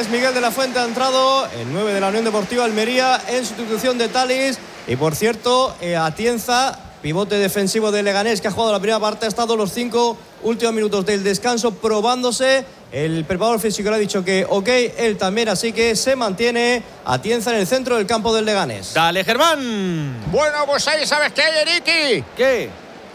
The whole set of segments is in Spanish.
Miguel de la Fuente ha entrado, el 9 de la Unión Deportiva Almería, en sustitución de Talis. Y por cierto, Atienza, pivote defensivo de Leganés, que ha jugado la primera parte, ha estado los 5 últimos minutos del descanso probándose. El preparador físico le ha dicho que ok, él también, así que se mantiene Atienza en el centro del campo del Leganés. Dale, Germán. Bueno, pues ahí sabes qué hay, Eriki. ¿Qué?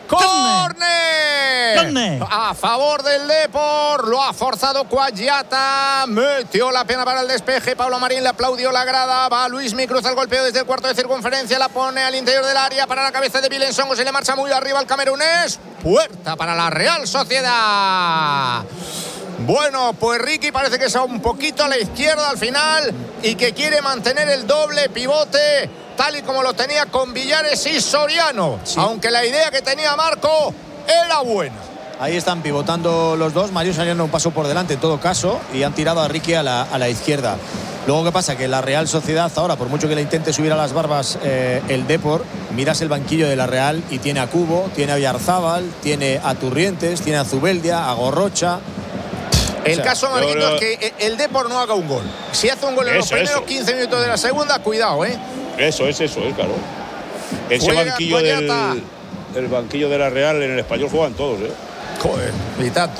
¡Córner! A favor del Depor, lo ha forzado Cuagliata, metió la pierna para el despeje, Pablo Marín le aplaudió la grada, va Luismi, cruza el golpeo desde el cuarto de circunferencia, la pone al interior del área para la cabeza de Vilensongo, se le marcha muy arriba al camerunés, puerta para la Real Sociedad. Bueno, pues Ricky parece que es un poquito a la izquierda al final y que quiere mantener el doble pivote tal y como lo tenía con Villares y Soriano, sí. Aunque la idea que tenía Marco era buena. Ahí están pivotando los dos, Mario Soriano un paso por delante en todo caso y han tirado a Ricky a la izquierda. Luego, ¿qué pasa? Que la Real Sociedad ahora, por mucho que le intente subir a las barbas el Depor, miras el banquillo de la Real y tiene a Cubo, tiene a Villarzábal, tiene a Turrientes, tiene a Zubeldia, a Gorrocha. El caso, Marquito, es que el Depor no haga un gol. Si hace un gol en los primeros 15 minutos de la segunda, cuidado, ¿eh? Eso, claro. Ese banquillo el banquillo de la Real en el Español juegan todos, ¿eh? Joder, y tanto.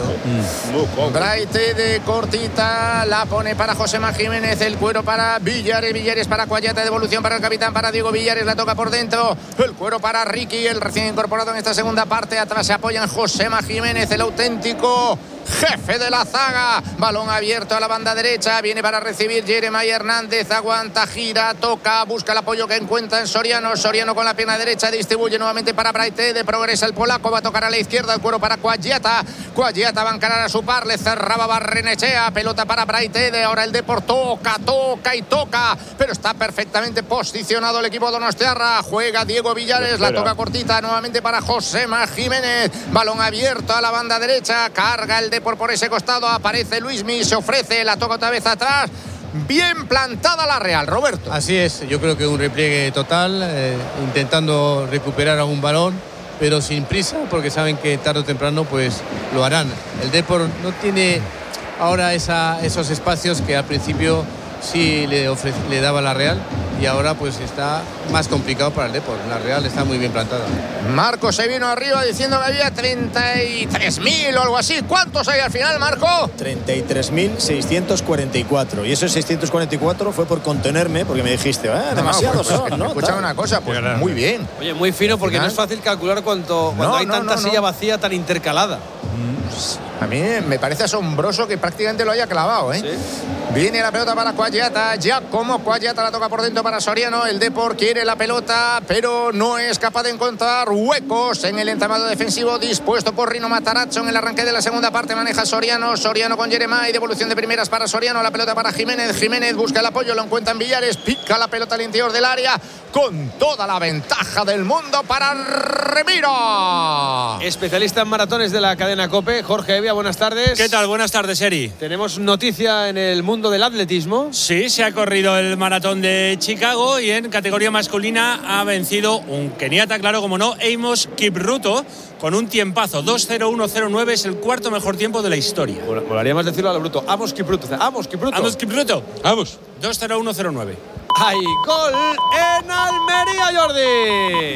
Braite de cortita, la pone para Josema Jiménez, el cuero para Villares para Cuagliata, devolución para el capitán, para Diego Villares, la toca por dentro, el cuero para Ricky, el recién incorporado en esta segunda parte, atrás se apoyan Josema Jiménez, el auténtico jefe de la zaga, balón abierto a la banda derecha, viene para recibir Jeremiah Hernández, aguanta, gira, toca, busca el apoyo que encuentra en Soriano con la pierna derecha, distribuye nuevamente para Braite, progresa el polaco, va a tocar a la izquierda, el cuero para Cuagliata va a encarar a su par, le cerraba Barrenechea, pelota para Braite, ahora el Depor toca, pero está perfectamente posicionado el equipo donostiarra, juega Diego Villares, la toca cortita nuevamente para Josema Jiménez, balón abierto a la banda derecha, carga el Depor por ese costado, aparece Luismi, se ofrece, la toca otra vez atrás. Bien plantada la Real, Roberto. Así es, yo creo que un repliegue total, intentando recuperar algún balón, pero sin prisa, porque saben que tarde o temprano pues lo harán. El Depor no tiene ahora esos espacios que al principio sí le daba la Real, y ahora pues está más complicado para el Depor. La Real está muy bien plantada. Marco se vino arriba diciendo que había 33.000 o algo así. ¿Cuántos hay al final, Marco? 33.644. Y esos 644 fue por contenerme, porque me dijiste, demasiados son, ¿no? Escuchame una cosa, pues muy bien. Oye, muy fino, porque no es fácil calcular cuando hay tanta silla vacía tan intercalada. A mí me parece asombroso que prácticamente lo haya clavado, ¿eh? Sí. Viene la pelota para Cuagliata, Giacomo Cuagliata la toca por dentro para Soriano, el Depor quiere la pelota, pero no es capaz de encontrar huecos en el entramado defensivo dispuesto por Rino Matarazzo en el arranque de la segunda parte, maneja Soriano con Jeremiah, devolución de primeras para Soriano, la pelota para Jiménez busca el apoyo, lo encuentra en Villares, pica la pelota al interior del área, con toda la ventaja del mundo para Remiro. Especialista en maratones de la cadena COPE, Jorge Evia, buenas tardes. ¿Qué tal? Buenas tardes, Eri. Tenemos noticia en el mundo del atletismo. Sí, se ha corrido el maratón de Chicago y en categoría masculina ha vencido un keniata, claro, como no, Amos Kipruto, con un tiempazo. 2:01:09 es el cuarto mejor tiempo de la historia. Bueno, molaría más decirlo a lo bruto. Amos Kipruto. 2:01:09. ¡Hay gol en Almería, Jordi!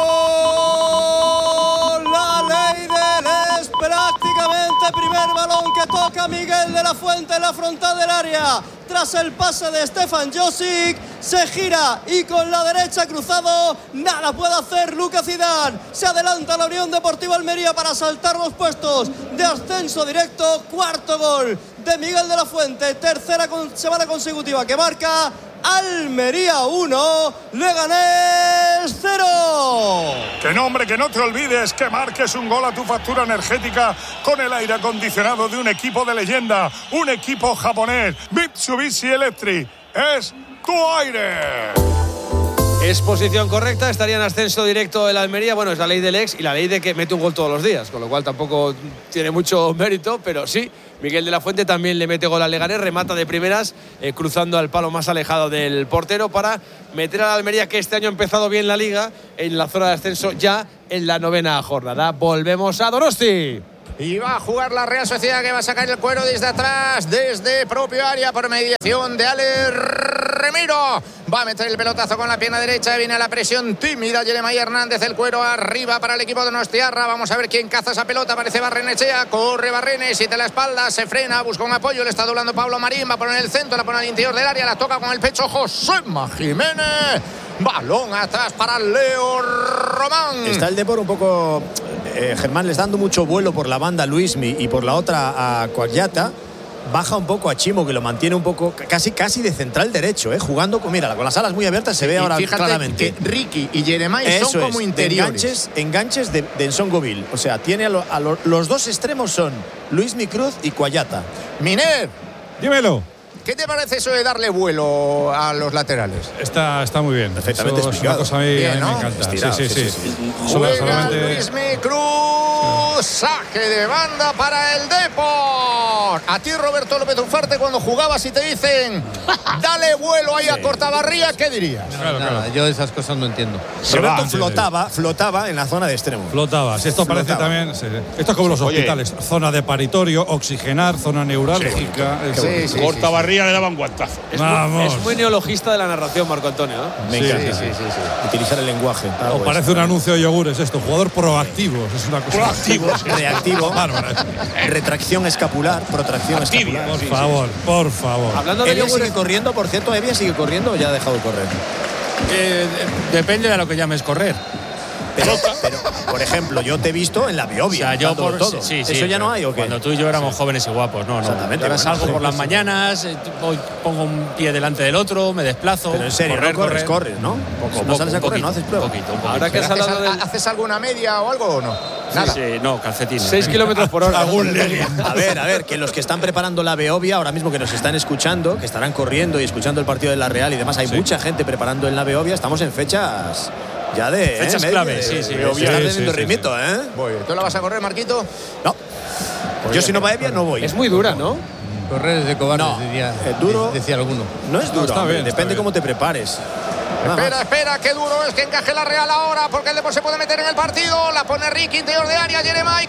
¡Gol! La ley del es prácticamente primer balón que toca Miguel de la Fuente en la frontal del área. Tras el pase de Stefan Josic, se gira y con la derecha cruzado, nada puede hacer Lucas Zidane. Se adelanta la Unión Deportiva Almería para saltar los puestos de ascenso directo. Cuarto gol de Miguel de la Fuente, tercera semana consecutiva que marca. Almería 1, Leganés 0. Que no, hombre, que no te olvides que marques un gol a tu factura energética con el aire acondicionado de un equipo de leyenda, un equipo japonés, Mitsubishi Electric. Es tu aire. Es posición correcta, estaría en ascenso directo el Almería. Bueno, es la ley del ex y la ley de que mete un gol todos los días, con lo cual tampoco tiene mucho mérito, pero sí, Miguel de la Fuente también le mete gol al Leganés, remata de primeras, cruzando al palo más alejado del portero para meter al Almería, que este año ha empezado bien la Liga, en la zona de ascenso ya en la 9ª jornada. Volvemos a Donosti. Y va a jugar la Real Sociedad, que va a sacar el cuero desde atrás, desde propio área, por mediación de Ale Remiro. Va a meter el pelotazo con la pierna derecha. Viene a la presión tímida Yeremay Hernández. El cuero arriba para el equipo de Donostiarra. Vamos a ver quién caza esa pelota. Parece Barrenechea. Corre Barrene, siente la espalda, se frena, busca un apoyo. Le está doblando Pablo Marín. Va a poner el centro, la pone al interior del área. La toca con el pecho Josema Jiménez. Balón atrás para Leo Román. Está el Depor un poco, Germán, les dando mucho vuelo por la banda Luismi y por la otra a Coagliata. Baja un poco a Chimo, que lo mantiene un poco casi de central derecho, jugando con las alas muy abiertas. Se ve ahora claramente que Ricky y Yeremay son como interiores. Enganches de Nsongoville. O sea, tiene los dos extremos son Luismi Cruz y Coagliata. Miner, dímelo. ¿Qué te parece eso de darle vuelo a los laterales? Está muy bien. Perfectamente explicado. Es una cosa a mí, bien, ¿no? me encanta. Estirado, Sí. Juega Luismi Cruz. Saque de banda para el Depor. A ti, Roberto López Ufarte, cuando jugabas y te dicen dale vuelo ahí a Cortabarría, ¿qué dirías? Nada, yo esas cosas no entiendo. Roberto flotaba en la zona de extremo. Flotaba. Si esto parece también. Sí. Esto es como los hospitales. Zona de paritorio, oxigenar, zona neurálgica. Sí. Cortabarría le daban guantazo. Es muy neologista de la narración, Marco Antonio, ¿no? Me encanta. Sí. Utilizar el lenguaje. O parece un anuncio de yogures esto. Jugador proactivo. Es una cosa. Proactivo. Reactivo. Retracción escapular, protracción escapular. Por favor. Hablando de Evia yogures, sigue corriendo, por cierto. ¿Evia sigue corriendo o ya ha dejado de correr? Depende de lo que llames correr. Pero, por ejemplo, yo te he visto en la Biobia. O sea, yo por todo. sí, ¿Eso ya no hay o qué? Cuando tú y yo éramos jóvenes y guapos, no. Exactamente. Ahora salgo por las mañanas, pongo un pie delante del otro, me desplazo. Pero en serio, corres, ¿no? No sales a correr, no haces prueba. Poquito. ahora que has hablado del... ¿Haces alguna media o algo o no? Nada. Sí, no, calcetines. 6 kilómetros por hora. A ver, que los que están preparando la Beovia, ahora mismo que nos están escuchando, que estarán corriendo y escuchando el partido de la Real y demás, hay mucha gente preparando en la Beovia. Estamos en fechas ya de fechas clave, sí. Se está teniendo ritmito, ¿eh? Voy. ¿Tú la vas a correr, Marquito? No. Yo si no va Evia no voy. Es muy dura, ¿no? Correr es de cobardes, No, diría, duro. decía alguno. No es duro, está bien, depende cómo te prepares. Espera, qué duro es que encaje la Real ahora, porque el Depor se puede meter en el partido. La pone Ricky, interior de área, Yeremay,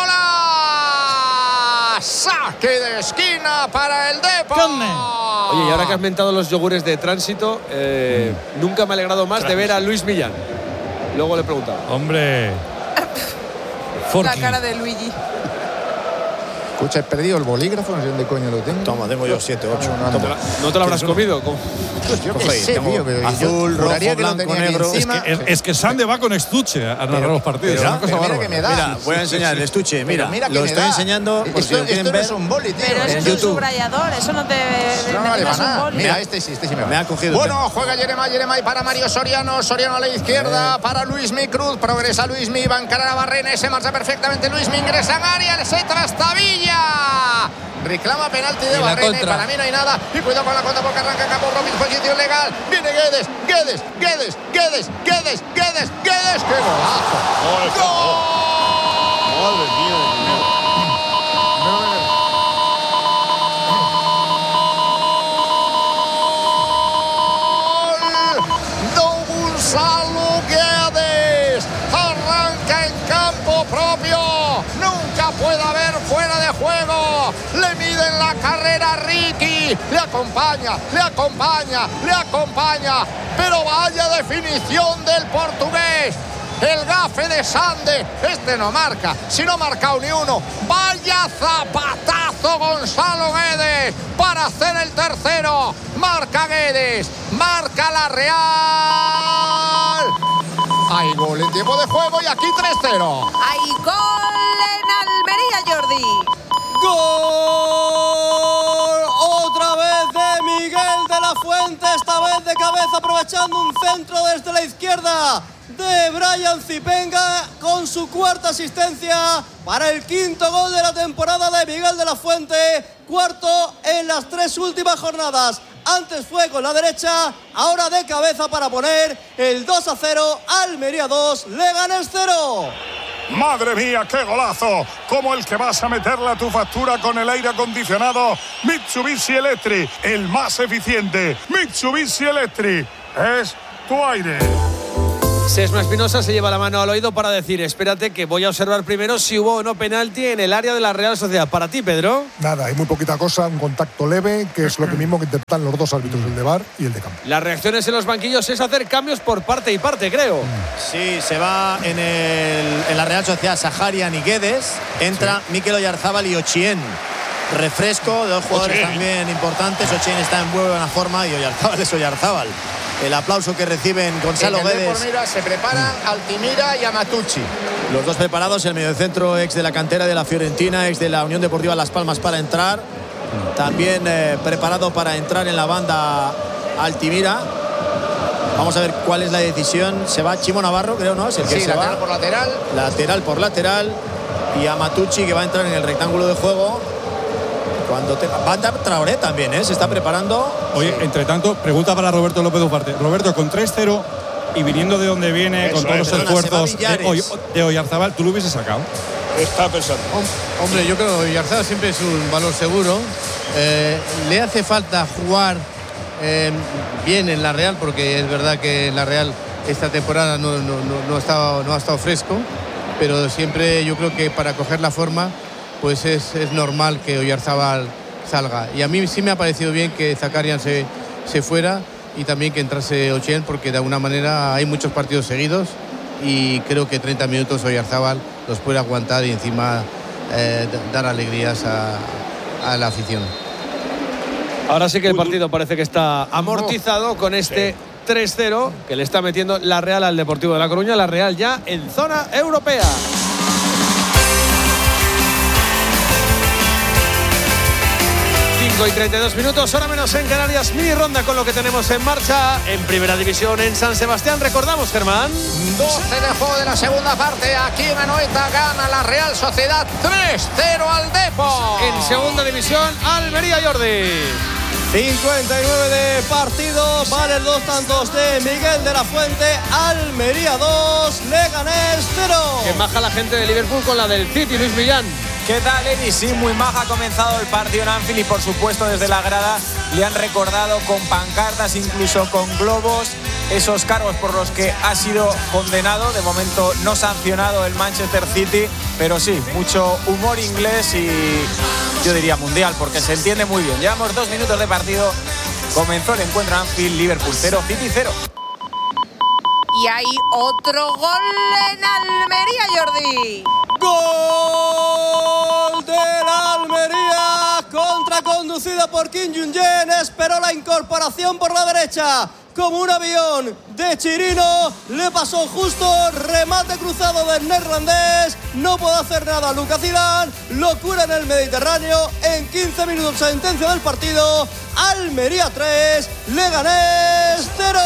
controla. Saque de esquina para el Depor. Oye, y ahora que has mentado los yogures de tránsito, nunca me ha alegrado más de ver a Luis Millán. Luego le he preguntado. Hombre. La cara de Luigi. Escucha, he perdido el bolígrafo, no sé dónde coño lo tengo. Toma, tengo yo 7, 8. ¿No te lo habrás comido? Yo qué sé, tío, pero azul, rojo, blanco, negro. Es que Sande va con estuche a narrar los partidos. Pero mira que me da. Mira, voy a enseñar el estuche. Mira, lo estoy enseñando. Por si lo quieren esto no ver. es un boli, tío. Pero eso en es un YouTube. subrayador, eso no te No vale es para un nada. boli. Mira, este sí me va. Me ha cogido. Bueno, juega Yeremay para Mario Soriano. Soriano a la izquierda para Luismi Cruz. Progresa Luismi, va a encarar a Barrene. Se marcha perfectamente Luismi, ingresa en área. Se trastabilla. Reclama penalti de Barrene. Para mí no hay nada. Y cuidado con la contra porque arranca Capo Robin. Posición legal. Viene Guedes. ¡Qué golazo! ¡Gol! Madre mía. Gonzalo Guedes arranca en campo propio. Nunca puede haber fuera de juego. Le miden la carrera a Ricky. Le acompaña. Pero vaya definición del portugués. El gafe de Sande. Este no marca. Si no ha marcado ni uno. Vaya zapatazo Gonzalo Guedes para hacer el tercero. Marca Guedes. Marca la Real. Hay gol en tiempo de juego y aquí 3-0. Hay gol en Almería, Jordi. ¡Gol! Otra vez de Miguel de la Fuente, esta vez de cabeza, aprovechando un centro desde la izquierda de Brian Zipenga, con su cuarta asistencia para el quinto gol de la temporada de Miguel de la Fuente, cuarto en las 3 últimas jornadas. Antes fue con la derecha, ahora de cabeza para poner el 2-0, Almería 2, Leganés 0. Madre mía, qué golazo, como el que vas a meterle a tu factura con el aire acondicionado Mitsubishi Electric, el más eficiente. Mitsubishi Electric es tu aire. Sesma Espinosa se lleva la mano al oído para decir: espérate que voy a observar primero si hubo o no penalti en el área de la Real Sociedad. Para ti, Pedro. Nada, hay muy poquita cosa, un contacto leve, que es lo que mismo que interpretan los dos árbitros, el de VAR y el de campo. Las reacciones en los banquillos es hacer cambios por parte y parte, creo. Sí, se va en la Real Sociedad Saharian y Guedes. Entra Mikel Oyarzábal y Ochien. Refresco de dos jugadores también importantes. Ochien está en muy buena forma y Oyarzábal es Oyarzábal. El aplauso que reciben Gonzalo Guedes. Se preparan Altimira y Amatucci. Los dos preparados, el mediocentro ex de la cantera de la Fiorentina, ex de la Unión Deportiva Las Palmas para entrar. También preparado para entrar en la banda Altimira. Vamos a ver cuál es la decisión. Se va Chimo Navarro, creo, ¿no? Es el que se lateral va. por lateral. Lateral por lateral. Y Amatucci, que va a entrar en el rectángulo de juego. Va a entrar Traoré también, ¿eh? Se está preparando. Oye, entre tanto, pregunta para Roberto López Ufarte. Roberto, con 3-0 y viniendo de donde viene, Eso con todos los esfuerzos de Oyarzábal, ¿tú lo hubieses sacado? Está pensando. Hombre, yo creo que Oyarzábal siempre es un valor seguro. Le hace falta jugar bien en la Real, porque es verdad que en la Real esta temporada no ha estado fresco, pero siempre yo creo que para coger la forma pues es normal que Oyarzábal salga. Y a mí sí me ha parecido bien que Zakarian se fuera y también que entrase Ochien, porque de alguna manera hay muchos partidos seguidos y creo que 30 minutos Oyarzábal los puede aguantar y encima dar alegrías a la afición. Ahora sí que el partido parece que está amortizado con este 3-0 que le está metiendo la Real al Deportivo de La Coruña. La Real ya en zona europea. 5:32, hora menos en Canarias. Mini ronda con lo que tenemos en marcha en Primera División en San Sebastián. Recordamos, Germán. 12 de juego de la segunda parte. Aquí en Anoeta gana la Real Sociedad 3-0 al Depor. En Segunda División, Almería, Jordi. 59 de partido, valen 2 tantos de Miguel de la Fuente. Almería 2, Leganés 0. Que maja la gente de Liverpool con la del City, Luis Millán. ¿Qué tal, Eddie? Sí, muy maja. Ha comenzado el partido en Anfield y, por supuesto, desde la grada le han recordado con pancartas, incluso con globos, esos cargos por los que ha sido condenado. De momento no sancionado el Manchester City, pero sí, mucho humor inglés y yo diría mundial, porque se entiende muy bien. Llevamos 2 minutos de partido. Comenzó el encuentro en Anfield, Liverpool 0, City 0. Y hay otro gol en Almería, Jordi. Gol de la Almería, contraconducida por Kim Jung-jen. Esperó la incorporación por la derecha como un avión de Chirino. Le pasó justo, remate cruzado del neerlandés. No puede hacer nada Lucas Zidane. Locura en el Mediterráneo. En 15 minutos, sentencia del partido. Almería 3, Leganés 0.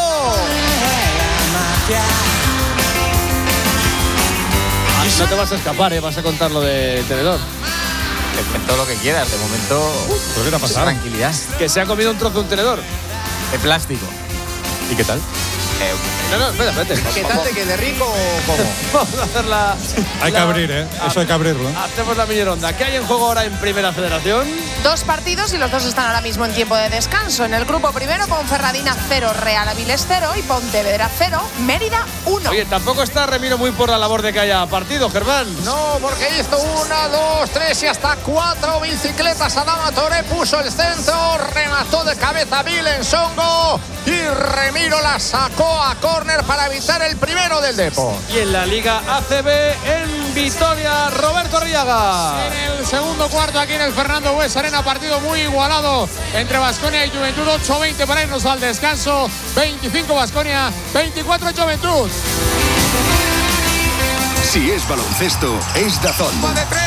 No te vas a escapar, vas a contar lo de Tenedor. Todo lo que quieras, de momento. ¿Pero qué te ha pasado? Tranquilidad. Que se ha comido un trozo de un tenedor. De plástico. ¿Y qué tal? No, espérate. ¿Qué tal te quede rico o cómo? Vamos a hacer la... Hay que abrir, ¿eh? Eso hay que abrirlo. Hacemos la mini ronda. ¿Qué hay en juego ahora en Primera Federación? 2 partidos y los 2 están ahora mismo en tiempo de descanso. En el grupo primero, Ponferradina 0, Real Avilés 0 y Pontevedra 0, Mérida 1. Oye, tampoco está Remiro muy por la labor de que haya partido, Germán. No, porque hizo 1, 2, 3 y hasta 4 bicicletas. Adama Toré puso el centro, remató de cabeza Vilen Songo y Remiro la sacó a córner para evitar el primero del Depor. Y en la Liga ACB en Vitoria, Roberto Arriaga. En el segundo cuarto, aquí en el Fernando Bues Arena, partido muy igualado entre Baskonia y Juventud. 8-20 para irnos al descanso. 25 Baskonia, 24 Juventud. Si es baloncesto, es DAZN.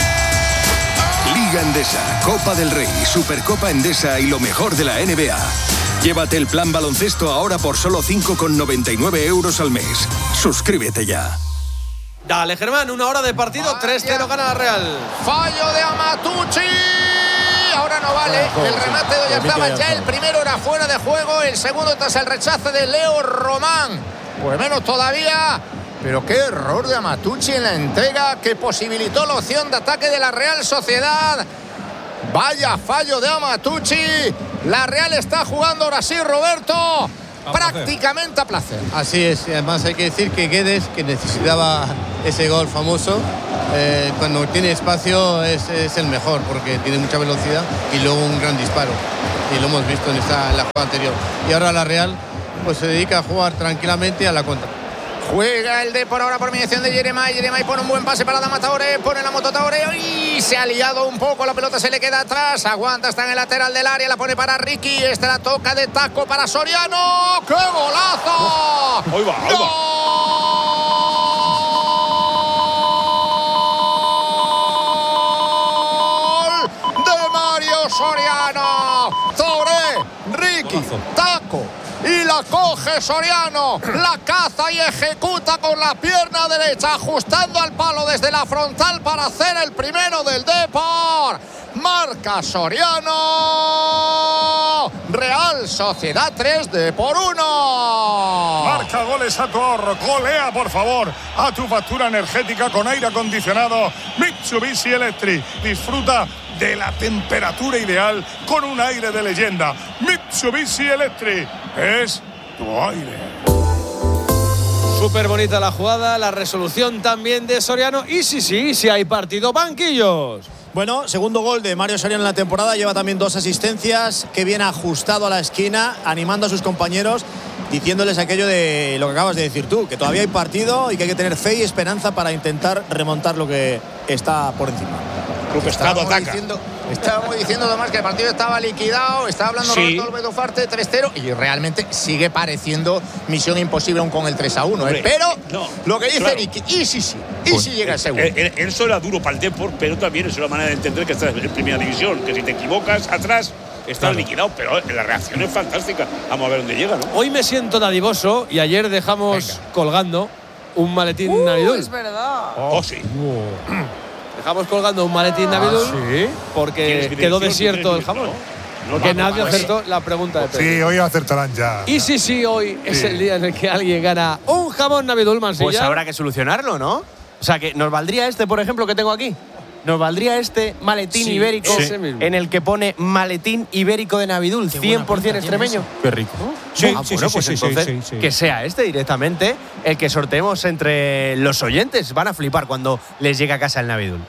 Liga Endesa, Copa del Rey, Supercopa Endesa y lo mejor de la NBA. Llévate el plan baloncesto ahora por solo 5,99 € al mes. Suscríbete ya. Dale, Germán, 1 hora de partido, 3-0 gana la Real. Fallo de Amatucci. Ahora no vale el remate de Oyarzábal. Ya el primero era fuera de juego, el segundo tras el rechace de Leo Román. Pues menos todavía. Pero qué error de Amatucci en la entrega que posibilitó la opción de ataque de la Real Sociedad. Vaya fallo de Amatucci. La Real está jugando ahora sí, Roberto, prácticamente a placer. Así es, y además hay que decir que Guedes, que necesitaba ese gol famoso, cuando tiene espacio es el mejor, porque tiene mucha velocidad y luego un gran disparo. Y lo hemos visto en la jugada anterior. Y ahora la Real pues se dedica a jugar tranquilamente a la contra. Juega el Depor ahora por mediación de Yeremay. Yeremay pone un buen pase para Adama Traoré. Pone la moto Traoré y se ha liado un poco. La pelota se le queda atrás. Aguanta, está en el lateral del área. La pone para Ricky. Esta la toca de taco para Soriano. ¡Qué golazo! Ahí va, ahí va. ¡Gol de Mario Soriano! Traoré, Ricky, taco. Y la coge Soriano, la caza y ejecuta con la pierna derecha, ajustando al palo desde la frontal para hacer el primero del Depor. Marca Soriano. Real Sociedad 3, Depor 1. Marca goles a tu ahorro. Golea, por favor, a tu factura energética con aire acondicionado Mitsubishi Electric. Disfruta de la temperatura ideal con un aire de leyenda. Mitsubishi Electric es tu aire. Súper bonita la jugada, la resolución también de Soriano. Y sí hay partido, banquillos. Bueno, segundo gol de Mario Soriano en la temporada, lleva también 2 asistencias, que viene ajustado a la esquina, animando a sus compañeros, diciéndoles aquello de lo que acabas de decir tú, que todavía hay partido y que hay que tener fe y esperanza para intentar remontar lo que está por encima. Estábamos diciendo además que el partido estaba liquidado, estaba hablando Roberto Álvarez Ufarte 3-0 y realmente sigue pareciendo misión imposible aún con el 3-1. Pero lo que dice Ricky, y si llega el segundo. Eso era duro para el Depor, pero también es una manera de entender que estás en primera división, que si te equivocas atrás estás liquidado, pero la reacción es fantástica. Vamos a ver dónde llega, ¿no? Hoy me siento dadivoso y ayer dejamos colgando un maletín Navidul. Es verdad. Sí. Dejamos colgando un maletín Navidul porque quedó desierto el jamón. Porque nadie acertó la pregunta de Pedro. Sí, hoy acertarán ya. Y hoy es el día en el que alguien gana un jamón Navidul, Mansilla. Pues habrá que solucionarlo, ¿no? O sea, que nos valdría por ejemplo, que tengo aquí. Nos valdría maletín ibérico en el que pone maletín ibérico de Navidul, 100% extremeño. Qué rico. Que sea directamente el que sorteemos entre los oyentes. Van a flipar cuando les llegue a casa el Navidul.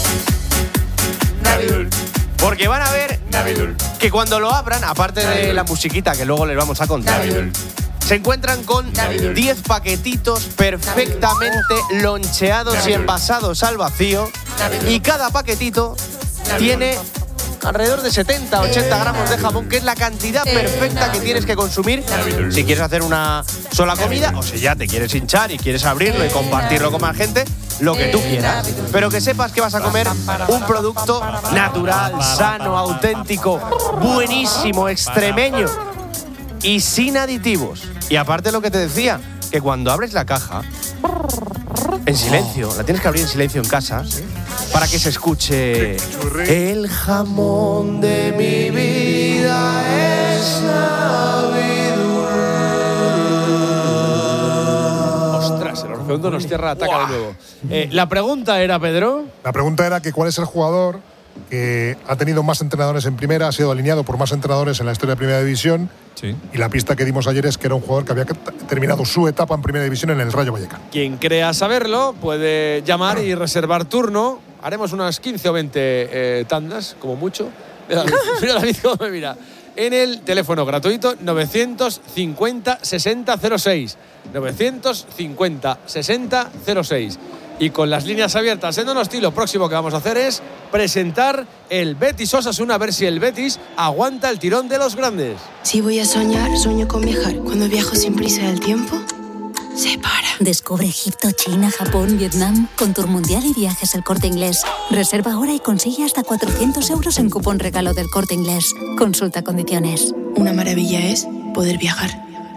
Porque van a ver que cuando lo abran, aparte de la musiquita que luego les vamos a contar, se encuentran con 10 paquetitos perfectamente loncheados y envasados al vacío. Y cada paquetito tiene alrededor de 70-80 gramos de jamón, que es la cantidad perfecta que tienes que consumir si quieres hacer una sola comida o si ya te quieres hinchar y quieres abrirlo y compartirlo con más gente, lo que tú quieras. Pero que sepas que vas a comer un producto natural, sano, auténtico, buenísimo, extremeño y sin aditivos. Y aparte lo que te decía, que cuando abres la caja en silencio, la tienes que abrir en silencio en casa para que se escuche: el jamón de mi vida es Navidul. Ostras, el Orfeundo nos cierra ataca de nuevo. La pregunta era, Pedro. La pregunta era que cuál es el jugador que ha tenido más entrenadores en primera, ha sido alineado por más entrenadores en la historia de Primera División. Sí. Y la pista que dimos ayer es que era un jugador que había terminado su etapa en Primera División en el Rayo Vallecano. Quien crea saberlo puede llamar y reservar turno. Haremos unas 15 o 20 tandas, como mucho. Mira David cómo me mira. En el teléfono gratuito 950 60 06. 950 60 06. Y con las líneas abiertas en Donosti, lo próximo que vamos a hacer es presentar el Betis Osasuna, a ver si el Betis aguanta el tirón de los grandes. Si voy a soñar, sueño con viajar. Cuando viajo sin prisa del tiempo, se para. Descubre Egipto, China, Japón, Vietnam con Tour Mundial y Viajes El Corte Inglés. Reserva ahora y consigue hasta 400 euros en cupón regalo del Corte Inglés. Consulta condiciones. Una maravilla es poder viajar.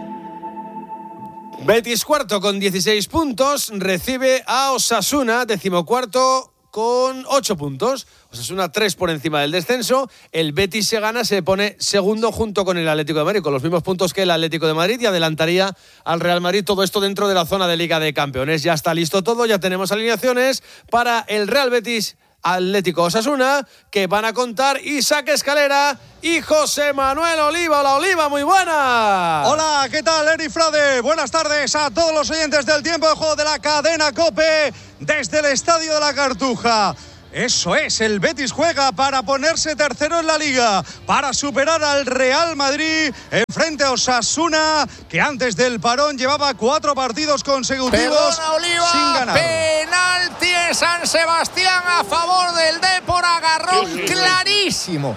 Betis cuarto con 16 puntos, recibe a Osasuna, 14º con 8 puntos. Osasuna 3 por encima del descenso. El Betis se gana, se pone segundo junto con el Atlético de Madrid, con los mismos puntos que el Atlético de Madrid, y adelantaría al Real Madrid. Todo esto dentro de la zona de Liga de Campeones. Ya está listo todo, ya tenemos alineaciones para el Real Betis Atlético Osasuna, que van a contar Isaac Escalera y José Manuel Oliva. Hola, Oliva, muy buena. Hola, ¿qué tal, Eri Frade? Buenas tardes a todos los oyentes del tiempo de juego de la cadena COPE desde el Estadio de la Cartuja. Eso es, el Betis juega para ponerse tercero en la Liga, para superar al Real Madrid en frente a Osasuna, que antes del parón llevaba 4 partidos consecutivos Oliva, sin ganar. Penalti en San Sebastián a favor del Depor, agarrón clarísimo.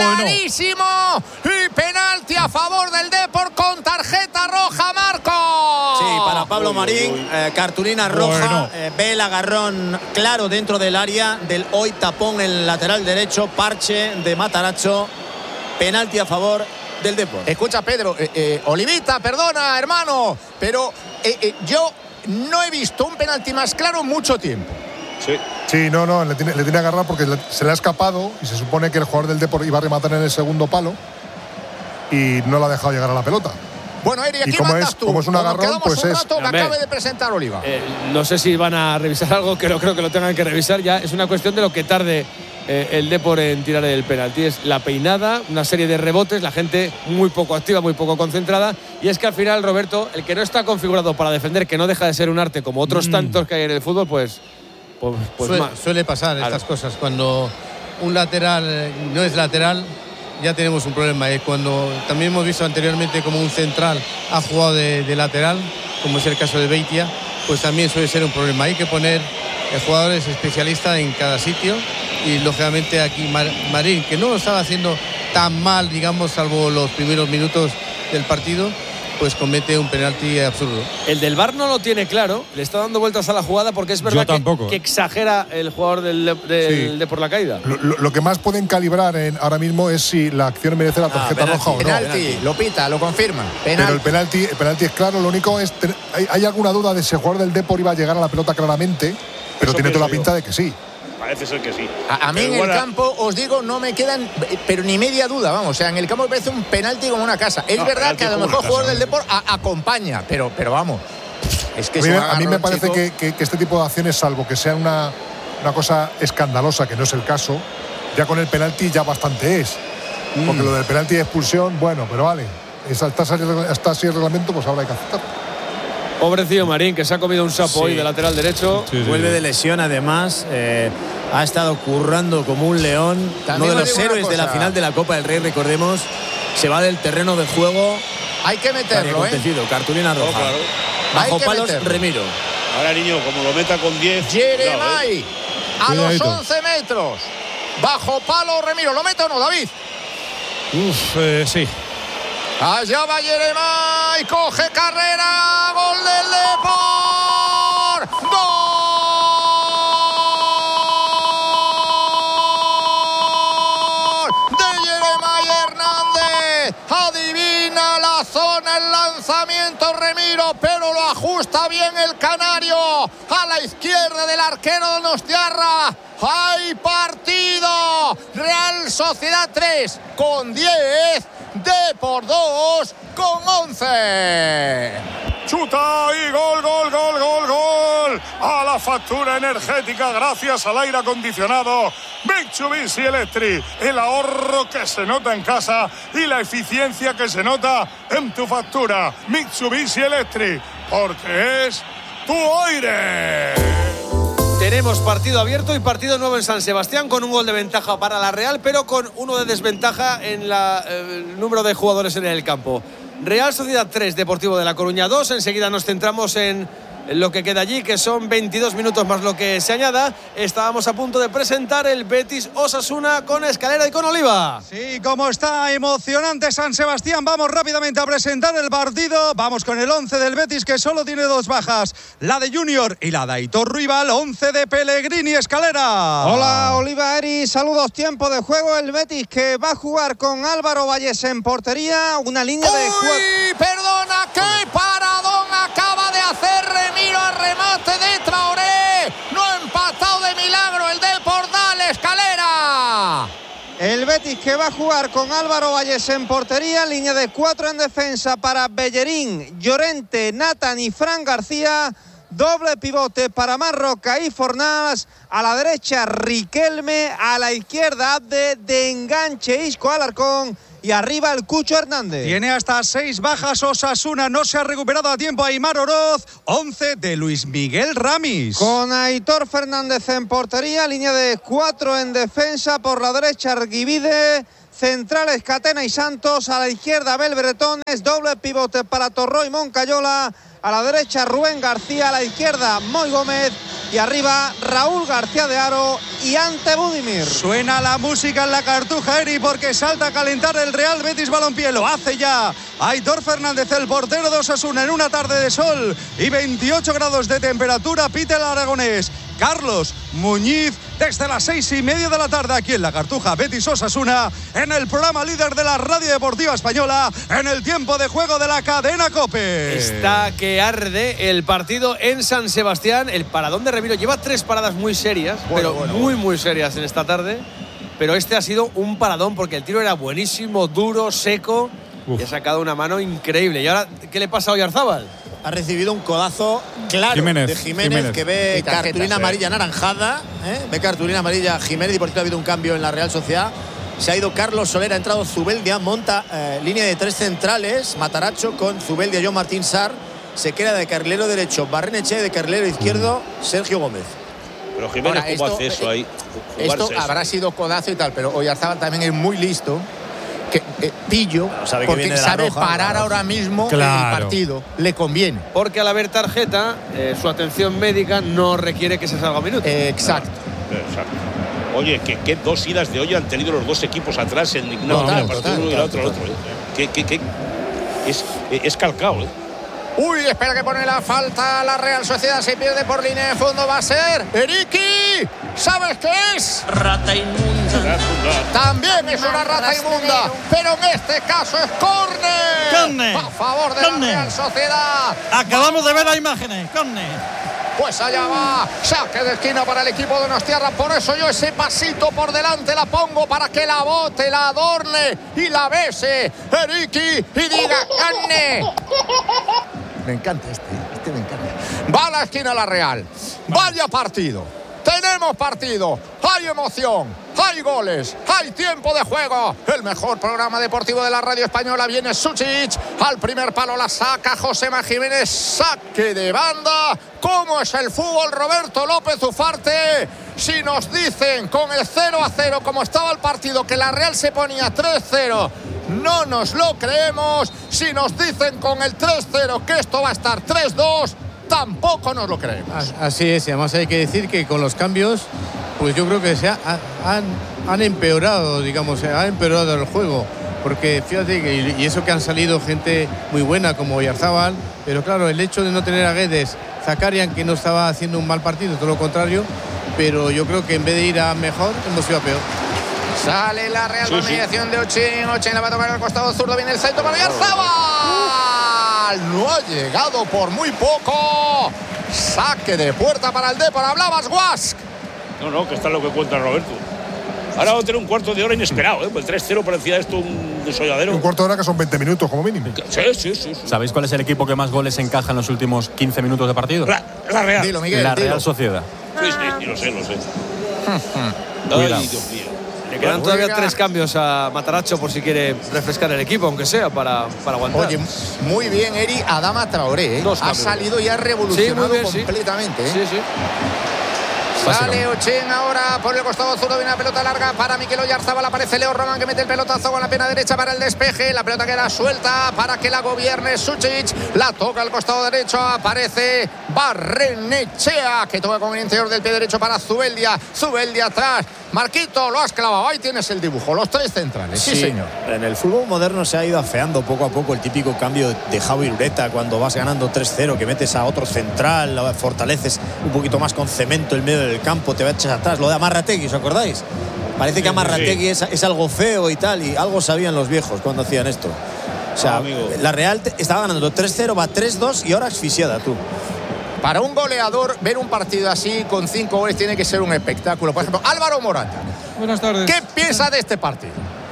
Y penalti a favor del Depor con tarjeta roja, Marco. Sí, para Pablo Marín, cartulina roja, ve el agarrón claro dentro del área del hoy tapón en el lateral derecho, Parche de Matarazzo, penalti a favor del Depor. Escucha, Pedro, Olivita, perdona, hermano, pero yo no he visto un penalti más claro en mucho tiempo. Sí, no, le tiene que agarrar porque se le ha escapado y se supone que el jugador del Depor iba a rematar en el segundo palo y no le ha dejado llegar a la pelota. Bueno, Eri, aquí mandas tú. Como es un agarrón, pues un rato que acabe de presentar Oliva. No sé si van a revisar algo, que no creo que lo tengan que revisar ya. Es una cuestión de lo que tarde el Depor en tirar el penalti. Es la peinada, una serie de rebotes, la gente muy poco activa, muy poco concentrada. Y es que al final, Roberto, el que no está configurado para defender, que no deja de ser un arte como otros tantos que hay en el fútbol, pues suele pasar estas cosas. Cuando un lateral no es lateral, ya tenemos un problema. Cuando también hemos visto anteriormente como un central ha jugado de lateral, como es el caso de Beitia, pues también suele ser un problema. Hay que poner jugadores especialistas en cada sitio y lógicamente aquí Marín, que no lo estaba haciendo tan mal, digamos, salvo los primeros minutos del partido, pues comete un penalti absurdo. El del VAR no lo tiene claro, le está dando vueltas a la jugada porque es verdad que exagera el jugador de por la caída. Lo que más pueden calibrar ahora mismo es si la acción merece la tarjeta roja o no. Penalti, lo pita, lo confirma. Pero el penalti es claro, lo único es hay alguna duda de si el jugador del Depor iba a llegar a la pelota claramente, pero tiene toda la pinta de que sí. Parece ser que sí. A mí en el campo, os digo, no me quedan pero ni media duda, vamos. O sea, en el campo me parece un penalti como una casa. Es verdad que a lo mejor el jugador del Depor acompaña, pero vamos. Es que a mí me parece que este tipo de acciones, salvo que sea una cosa escandalosa, que no es el caso, ya con el penalti ya bastante es. Porque lo del penalti de expulsión, bueno, pero vale. Está así el reglamento, pues ahora hay que aceptarlo. Pobrecillo Marín, que se ha comido un sapo hoy de lateral derecho. Vuelve de lesión, además. Ha estado currando como un león. Uno de los héroes de la final de la Copa del Rey, recordemos. Se va del terreno de juego. Hay que meterlo, cartulina roja. Claro. Bajo palos, Remiro. Ahora, niño, como lo meta con 10. Jeremai, a los 11 metros. Bajo palo, Remiro. ¿Lo mete o no, David? Sí. Allá va Jeremai, coge carrera, gol del Depor, gol de Jeremai Hernández, adivina la zona, el lanzamiento Remiro, pero lo ajusta bien el canario, a la izquierda del arquero Donostiarra. ¡Hay partido! Real Sociedad 3 con 10, Depor 2 con 11. Chuta y gol. A la factura energética gracias al aire acondicionado Mitsubishi Electric. El ahorro que se nota en casa y la eficiencia que se nota en tu factura. Mitsubishi Electric, porque es tu aire. Tenemos partido abierto y partido nuevo en San Sebastián, con un gol de ventaja para la Real, pero con uno de desventaja en el número de jugadores en el campo. Real Sociedad 3, Deportivo de La Coruña 2. Enseguida nos centramos en lo que queda allí, que son 22 minutos más lo que se añada. Estábamos a punto de presentar el Betis Osasuna con Escalera y con Oliva. Sí, como está emocionante San Sebastián, vamos rápidamente a presentar el partido. Vamos con el 11 del Betis, que solo tiene 2 bajas, la de Junior y la de Aitor Ruibal. 11 de Pellegrini, Escalera. Hola, Oliva, Eri, saludos. Tiempo de juego, el Betis que va a jugar con Álvaro Valles en portería, una línea de juego. ¡Uy, perdona! ¡Qué paradón acaba de hacer Remiro al remate de Traoré! No ha empatado de milagro el Depor, dale, Escalera. El Betis que va a jugar con Álvaro Valles en portería, línea de 4 en defensa para Bellerín, Llorente, Nathan y Fran García. doble pivote para Marroca y Fornals, a la derecha Riquelme, a la izquierda Abde, de enganche Isco Alarcón y arriba el Cucho Hernández. Tiene hasta 6 bajas Osasuna, no se ha recuperado a tiempo Aimar Oroz, 11 de Luis Miguel Ramis. Con Aitor Fernández en portería, línea de 4 en defensa, por la derecha Arguivide, centrales Catena y Santos, a la izquierda Abel Bretones, doble pivote para Torró y Moncayola, a la derecha Rubén García, a la izquierda Moy Gómez y arriba Raúl García de Haro y Ante Budimir. Suena la música en la Cartuja, Eri, porque salta a calentar el Real Betis Balompié. Lo hace ya Aitor Fernández, el portero de Osasuna, en una tarde de sol y 28 grados de temperatura. Pita el aragonés Carlos Muñiz desde las 6:30 de la tarde aquí en la Cartuja. Betis Osasuna, en el programa líder de la radio deportiva española, en el tiempo de juego de la cadena COPE. Está que arde el partido en San Sebastián. El paradón de Remiro lleva 3 paradas muy serias, muy serias en esta tarde. Pero este ha sido un paradón porque el tiro era buenísimo, duro, seco. Y ha sacado una mano increíble. ¿Y ahora qué le pasa a Oyarzábal? Ha recibido un codazo claro de Jiménez, que ve cartulina amarilla anaranjada. Ve cartulina amarilla Jiménez, y por cierto ha habido un cambio en la Real Sociedad. Se ha ido Carlos Soler, ha entrado Zubeldia, monta línea de 3 centrales, Mataracho con Zubeldia, John Martín Sarr. Se queda de carrilero derecho Barrenechea, y de carrilero izquierdo Sergio Gómez. Pero Jiménez, ¿cómo hace eso ahí? Esto habrá sido codazo y tal, pero Oyarzábal también es muy listo. Pillo, porque sabe parar ahora mismo el partido, le conviene. Porque al haber tarjeta, su atención médica no requiere que se salga un minuto. Exacto. Oye, ¿qué 2 idas de olla han tenido los dos equipos atrás en ninguna partido, uno y el otro al otro? Es calcao, ¿eh? Uy, espera que pone la falta la Real Sociedad, se pierde por línea de fondo, va a ser Eriki. ¿Sabes qué es? Rata inmunda. También es una rata inmunda, pero en este caso es córner. A favor de la Real Sociedad. Acabamos de ver las imágenes. Córner. Pues allá va, saque de esquina para el equipo de Donostiarra. Por eso yo ese pasito por delante la pongo para que la bote, la adorne y la bese Eriki y diga ¡Gane! Me encanta este me encanta. Va a la esquina la Real. Vaya partido. Tenemos partido. Hay emoción. Hay goles. Hay tiempo de juego. El mejor programa deportivo de la radio española. Viene Suchic. Al primer palo la saca Josema Jiménez. Saque de banda. ¿Cómo es el fútbol, Roberto López Ufarte? Si nos dicen con el 0-0 como estaba el partido, que la Real se ponía 3-0, no nos lo creemos. Si nos dicen con el 3-0 que esto va a estar 3-2, tampoco nos lo creemos. Así es, y además hay que decir que con los cambios, pues yo creo que han empeorado, digamos, ha empeorado el juego. Porque fíjate que, y eso que han salido gente muy buena como Oyarzábal, pero claro, el hecho de no tener a Guedes, Zakarian, que no estaba haciendo un mal partido, todo lo contrario, pero yo creo que en vez de ir a mejor, hemos ido a peor. Sale la Real con mediación de Ochin. Ochin la va a tocar al costado zurdo. Viene el salto para Oyarzábal. No ha llegado por muy poco. Saque de puerta para el Depor. Hablabas, Guask. No, que está lo que cuenta Roberto. Ahora va a tener un cuarto de hora inesperado, ¿eh? Pues el 3-0 parecía esto un desolladero. Un cuarto de hora que son 20 minutos como mínimo. Sí. ¿Sabéis cuál es el equipo que más goles encaja en los últimos 15 minutos de partido? La Real. Dilo, Miguel, la Real Sociedad. Sí, lo sé. Cuidado. Ay, Dios mío. Le quedan todavía 3 cambios a Mataracho por si quiere refrescar el equipo, aunque sea, para aguantar. Oye, muy bien, Eri. Adama Traoré, ¿eh? Ha salido y ha revolucionado completamente. Sí. Sale Ochin ahora por el costado zurdo, viene la pelota larga para Mikel Oyarzábal, aparece Leo Román que mete el pelotazo con la pierna derecha para el despeje, la pelota queda suelta para que la gobierne Suchic, la toca al costado derecho, aparece Barrenechea que toca con el interior del pie derecho para Zubeldia atrás, Marquito, lo has clavado, ahí tienes el dibujo, los 3 centrales, sí señor. En el fútbol moderno se ha ido afeando poco a poco el típico cambio de Javi Ureta cuando vas ganando 3-0, que metes a otro central, fortaleces un poquito más con cemento el medio del campo, te echas atrás, lo de Amarrategui, ¿os acordáis? Parece que Amarrategui es algo feo y tal, y algo sabían los viejos cuando hacían esto. O sea, la Real estaba ganando 3-0, va 3-2 y ahora asfixiada, tú. Para un goleador, ver un partido así con 5 goles tiene que ser un espectáculo. Por ejemplo, Álvaro Morata. Buenas tardes. ¿Qué piensa de este partido?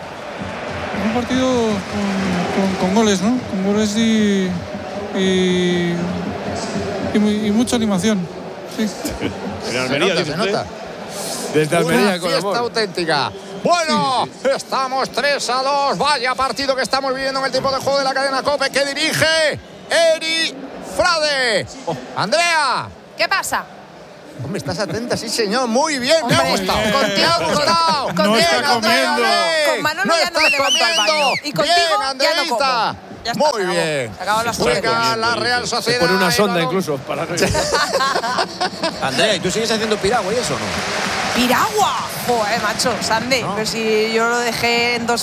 Un partido con goles, ¿no? Con goles y y mucha animación. Sí. En Almería, se nota. Desde Almería, con fiesta amor. auténtica. Bueno, estamos 3-2. Vaya partido que estamos viviendo en el tiempo de juego de la cadena COPE que dirige Eri Frade. Andrea. ¿Qué pasa? Hombre, estás atenta, sí señor, muy bien, me ha gustado. Contigo, me ha gustado. contigo, Bien, no Andrea, comiendo. bien. Con Manolo ya no me levanto al baño. Y contigo bien, ya no Andreita. como. Ya está, Muy se acabó. bien. Se acaban las Juega tonterías. la Real Sociedad. Por una el sonda balón. incluso. Para Andrea, ¿y tú sigues haciendo piragua y eso o no? ¡Piragua! Joder, macho, Sande. Pero si yo lo dejé en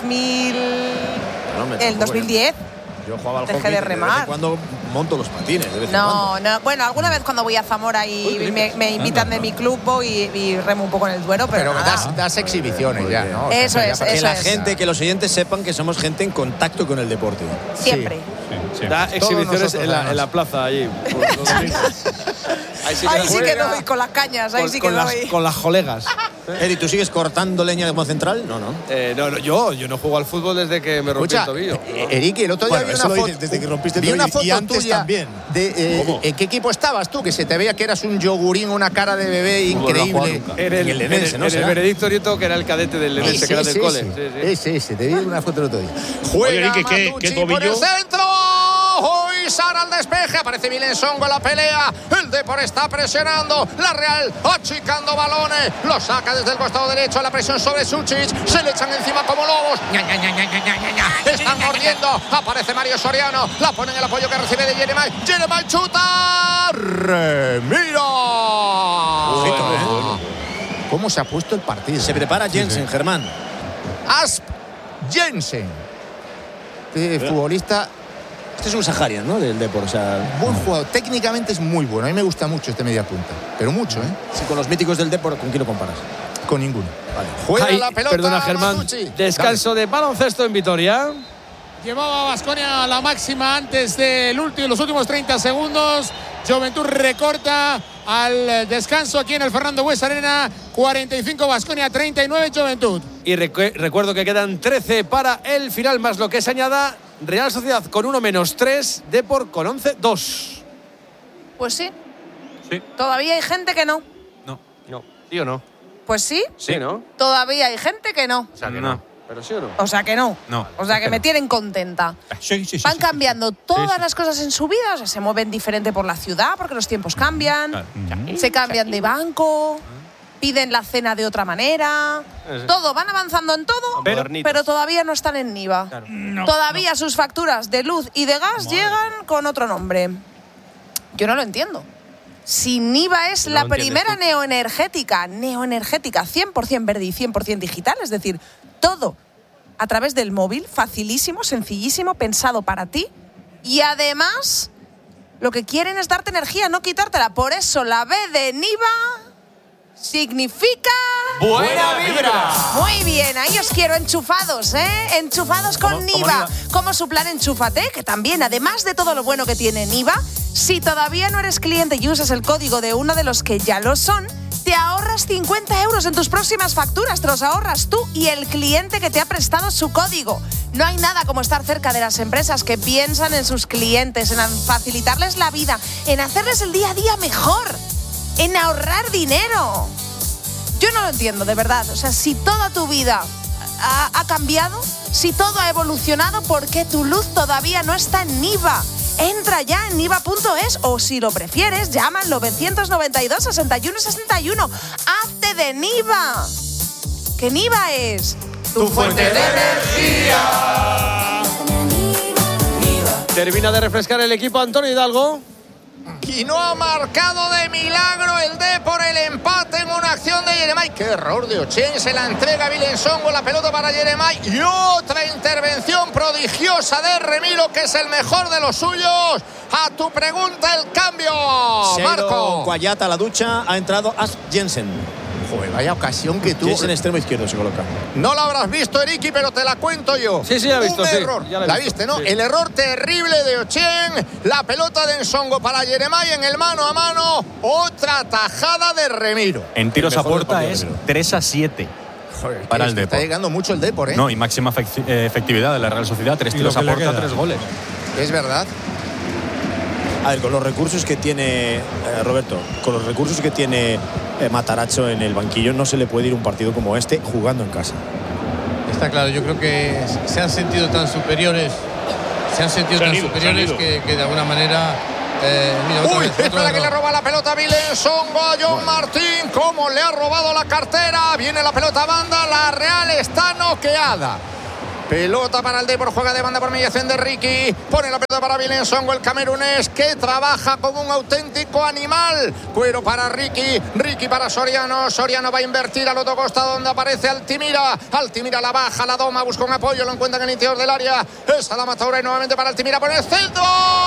2010. Yo jugaba al Dejé hockey, de vez en remar. cuando monto los patines. De vez en cuando. No. Bueno, alguna vez cuando voy a Zamora y me invitan de mi club voy y remo un poco en el Duero, pero nada. das exhibiciones ya, ¿no? O sea, Eso ya es, para Que la es. gente, que los oyentes sepan que somos gente en contacto con el deporte. Siempre. Da exhibiciones nosotros, en la además. plaza allí. Ahí sí que doy con las cañas, ahí sí que doy. Con las colegas. Eri, ¿tú sigues cortando leña como central? No. No, yo no juego al fútbol desde que me rompí el tobillo. Eriki, el otro día Bueno, vi eso una lo foto. dices desde que rompiste el vi una tobillo, y foto antes tuya también. ¿En qué equipo estabas tú? Que se te veía que eras un yogurín, una cara de bebé increíble. En el Lenense, ¿no? en el ¿Será? Benedicto Nieto, que era el cadete del Lenense, que era del cole. Ese, te vi una foto el otro día. Oye, Juega Eriki, ¿qué Matucci tobillo? por el centro. Hoy Sara al despeje. Aparece Vilensongo en la pelea. El Depor está presionando. La Real achicando balones. Lo saca desde el costado derecho. La presión sobre Suchic. Se le echan encima como lobos. Están mordiendo. Aparece Mario Soriano. La ponen el apoyo que recibe de Jeremai. Jeremai chuta. Remiro. ¿Cómo se ha puesto el partido? Se prepara Jensen, Germán. Asp Jensen. Este futbolista. Este es un Saharian, ¿no? Del Depor. O sea, Buen jugador. Técnicamente es muy bueno. A mí me gusta mucho este media punta. Pero mucho, ¿eh? si con los míticos del Depor, ¿con quién lo comparas? Con ninguno. Vale. Juega Ay, la pelota. perdona, Germán. Matucci. Descanso de baloncesto en Vitoria. Llevaba Baskonia la máxima antes de los últimos 30 segundos. Juventud recorta al descanso aquí en el Fernando Buesa Arena. 45 Baskonia, 39 Juventud. Y recuerdo que quedan 13 para el final, más lo que se añada. Real Sociedad con 1-3, Depor con 11-2. Pues sí. Sí. Todavía hay gente que no. No. ¿Sí o no? Pues sí. Sí, ¿no? Todavía hay gente que no. O sea que no. ¿Pero sí o no? O sea que no. No. O sea que me tienen contenta. Sí. Van cambiando todas las cosas en su vida. O sea, se mueven diferente por la ciudad porque los tiempos cambian. Se cambian de banco. Piden la cena de otra manera. Todo, van avanzando en todo, pero todavía no están en Niva. Todavía sus facturas de luz y de gas llegan con otro nombre. Yo no lo entiendo. Si Niva es la primera neoenergética 100% verde y 100% digital, es decir, todo a través del móvil, facilísimo, sencillísimo, pensado para ti, y además lo que quieren es darte energía, no quitártela. Por eso la B de Niva significa ¡buena vibra! Muy bien, ahí os quiero enchufados, ¿eh? Enchufados con Niva. Como su plan Enchúfate, que también, además de todo lo bueno que tiene Niva, si todavía no eres cliente y usas el código de uno de los que ya lo son, te ahorras 50 euros en tus próximas facturas. Te los ahorras tú y el cliente que te ha prestado su código. No hay nada como estar cerca de las empresas que piensan en sus clientes, en facilitarles la vida, en hacerles el día a día mejor, en ahorrar dinero. Yo no lo entiendo, de verdad. O sea, si toda tu vida ha cambiado, si todo ha evolucionado, ¿por qué tu luz todavía no está en Niva? Entra ya en niva.es o, si lo prefieres, llama al 992 61 61. ¡Hazte de Niva! Que Niva es tu fuente de energía. Termina de refrescar el equipo Antonio Hidalgo. Y no ha marcado de milagro el Depor el empate en una acción de Jeremai. ¡Qué error de Ochen! Se la entrega a Vilensongo, la pelota para Jeremai. Y otra intervención prodigiosa de Remiro, que es el mejor de los suyos. A tu pregunta, el cambio. Marco. Guayata a la ducha, ha entrado Asp Jensen. Joder, vaya ocasión que tuvo. Jensen extremo izquierdo se coloca. No la habrás visto, Eriki, pero te la cuento yo. Sí, la he visto. Un sí, error. ya La he visto, viste, ¿no? sí. El error terrible de Ochen. La pelota de Ensongo para Jeremai en el mano a mano. Otra tajada de Remiro. En tiros a puerta es 3-7 para el Está Depor. llegando mucho el Depor, ¿eh? No, y máxima efectividad de la Real Sociedad, 3 Y tiros lo a que le puerta, queda. 3 goles. Es verdad. A ver, con los recursos que tiene Roberto, con los recursos que tiene Matarazzo en el banquillo, no se le puede ir un partido como este jugando en casa. Está claro, yo creo que se han sentido tan superiores, que de alguna manera. Uy, espera que le roba la pelota a Vilensongo a John Martín. ¿Cómo le ha robado la cartera? Viene la pelota a banda, la Real está noqueada. Pelota para el Depor, juega de banda por mediación de Ricky. Pone la pelota para Vilensongo, el camerunés, que trabaja como un auténtico animal. Cuero para Ricky, Ricky para Soriano. Soriano va a invertir al otro costado donde aparece Altimira. Altimira la baja, la doma, busca un apoyo, lo encuentra en el interior del área. Es Adama Traoré nuevamente para Altimira, por el centro.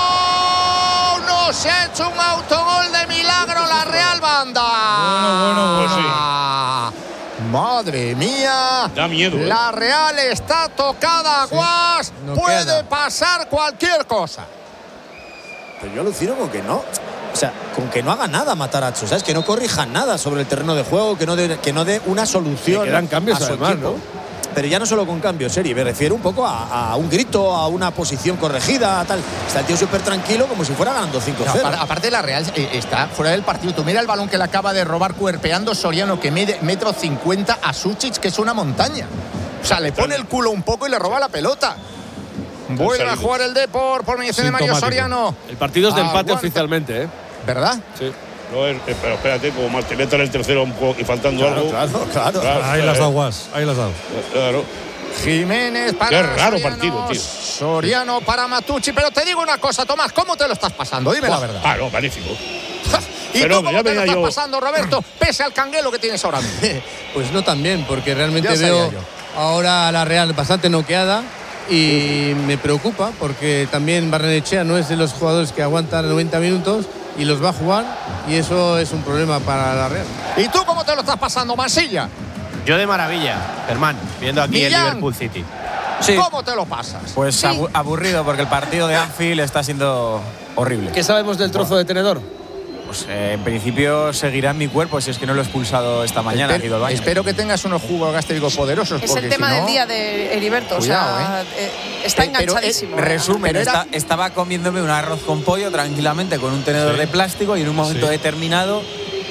No se ha hecho un autogol de milagro la Real Banda. Pues sí. Madre mía. Da miedo. La Real está tocada, Guas. No puede queda. pasar cualquier cosa. Pero yo alucino con que no. O sea, con que no haga nada Matarazzo, ¿sabes? Que no corrija nada sobre el terreno de juego, que no dé una solución. Que eran cambios a su además, equipo. ¿no? Pero ya no solo con cambios, Seri, me refiero un poco a un grito, a una posición corregida, a tal. Está el tío súper tranquilo, como si fuera ganando 5-0. No, aparte la Real está fuera del partido. Tú mira el balón que le acaba de robar cuerpeando Soriano, que mide 1,50 m a Suchic, que es una montaña. O sea, le pone el culo un poco y le roba la pelota. Vuelve a jugar el Depor por mediación de Mario Soriano. El partido es de empate Aguanta. oficialmente, ¿eh? ¿Verdad? Sí. No es, pero espérate, como Martineta en el tercero y faltando algo. Claro. Ahí las aguas, ahí las aguas. Claro. Jiménez para Qué raro Soriano, partido, tío. Soriano para Matucci. Pero te digo una cosa, Tomás, ¿cómo te lo estás pasando? Dime la verdad. Ah, no, magnífico. ¿Y pero tú cómo ya te lo venía estás yo. pasando, Roberto? Pese al canguelo que tienes ahora mismo. Pues no tan bien, porque realmente Ya sabía veo yo. ahora a la Real bastante noqueada y me preocupa porque también Barrenechea no es de los jugadores que aguantan 90 minutos y los va a jugar y eso es un problema para la Real. ¿Y tú cómo te lo estás pasando, Mansilla? Yo de maravilla, Germán, viendo aquí Millán. el Liverpool City. ¿Cómo te lo pasas? Pues aburrido, porque el partido de Anfield está siendo horrible. ¿Qué sabemos del trozo de tenedor? Pues en principio seguirá en mi cuerpo si es que no lo he expulsado esta mañana. He ido al baño. Espero que tengas unos jugos gástricos poderosos. Es porque el tema si no, del día de Heriberto. Cuidado, o sea, está enganchadísimo. Resumen, Pero era- estaba comiéndome un arroz con pollo tranquilamente con un tenedor de plástico y en un momento determinado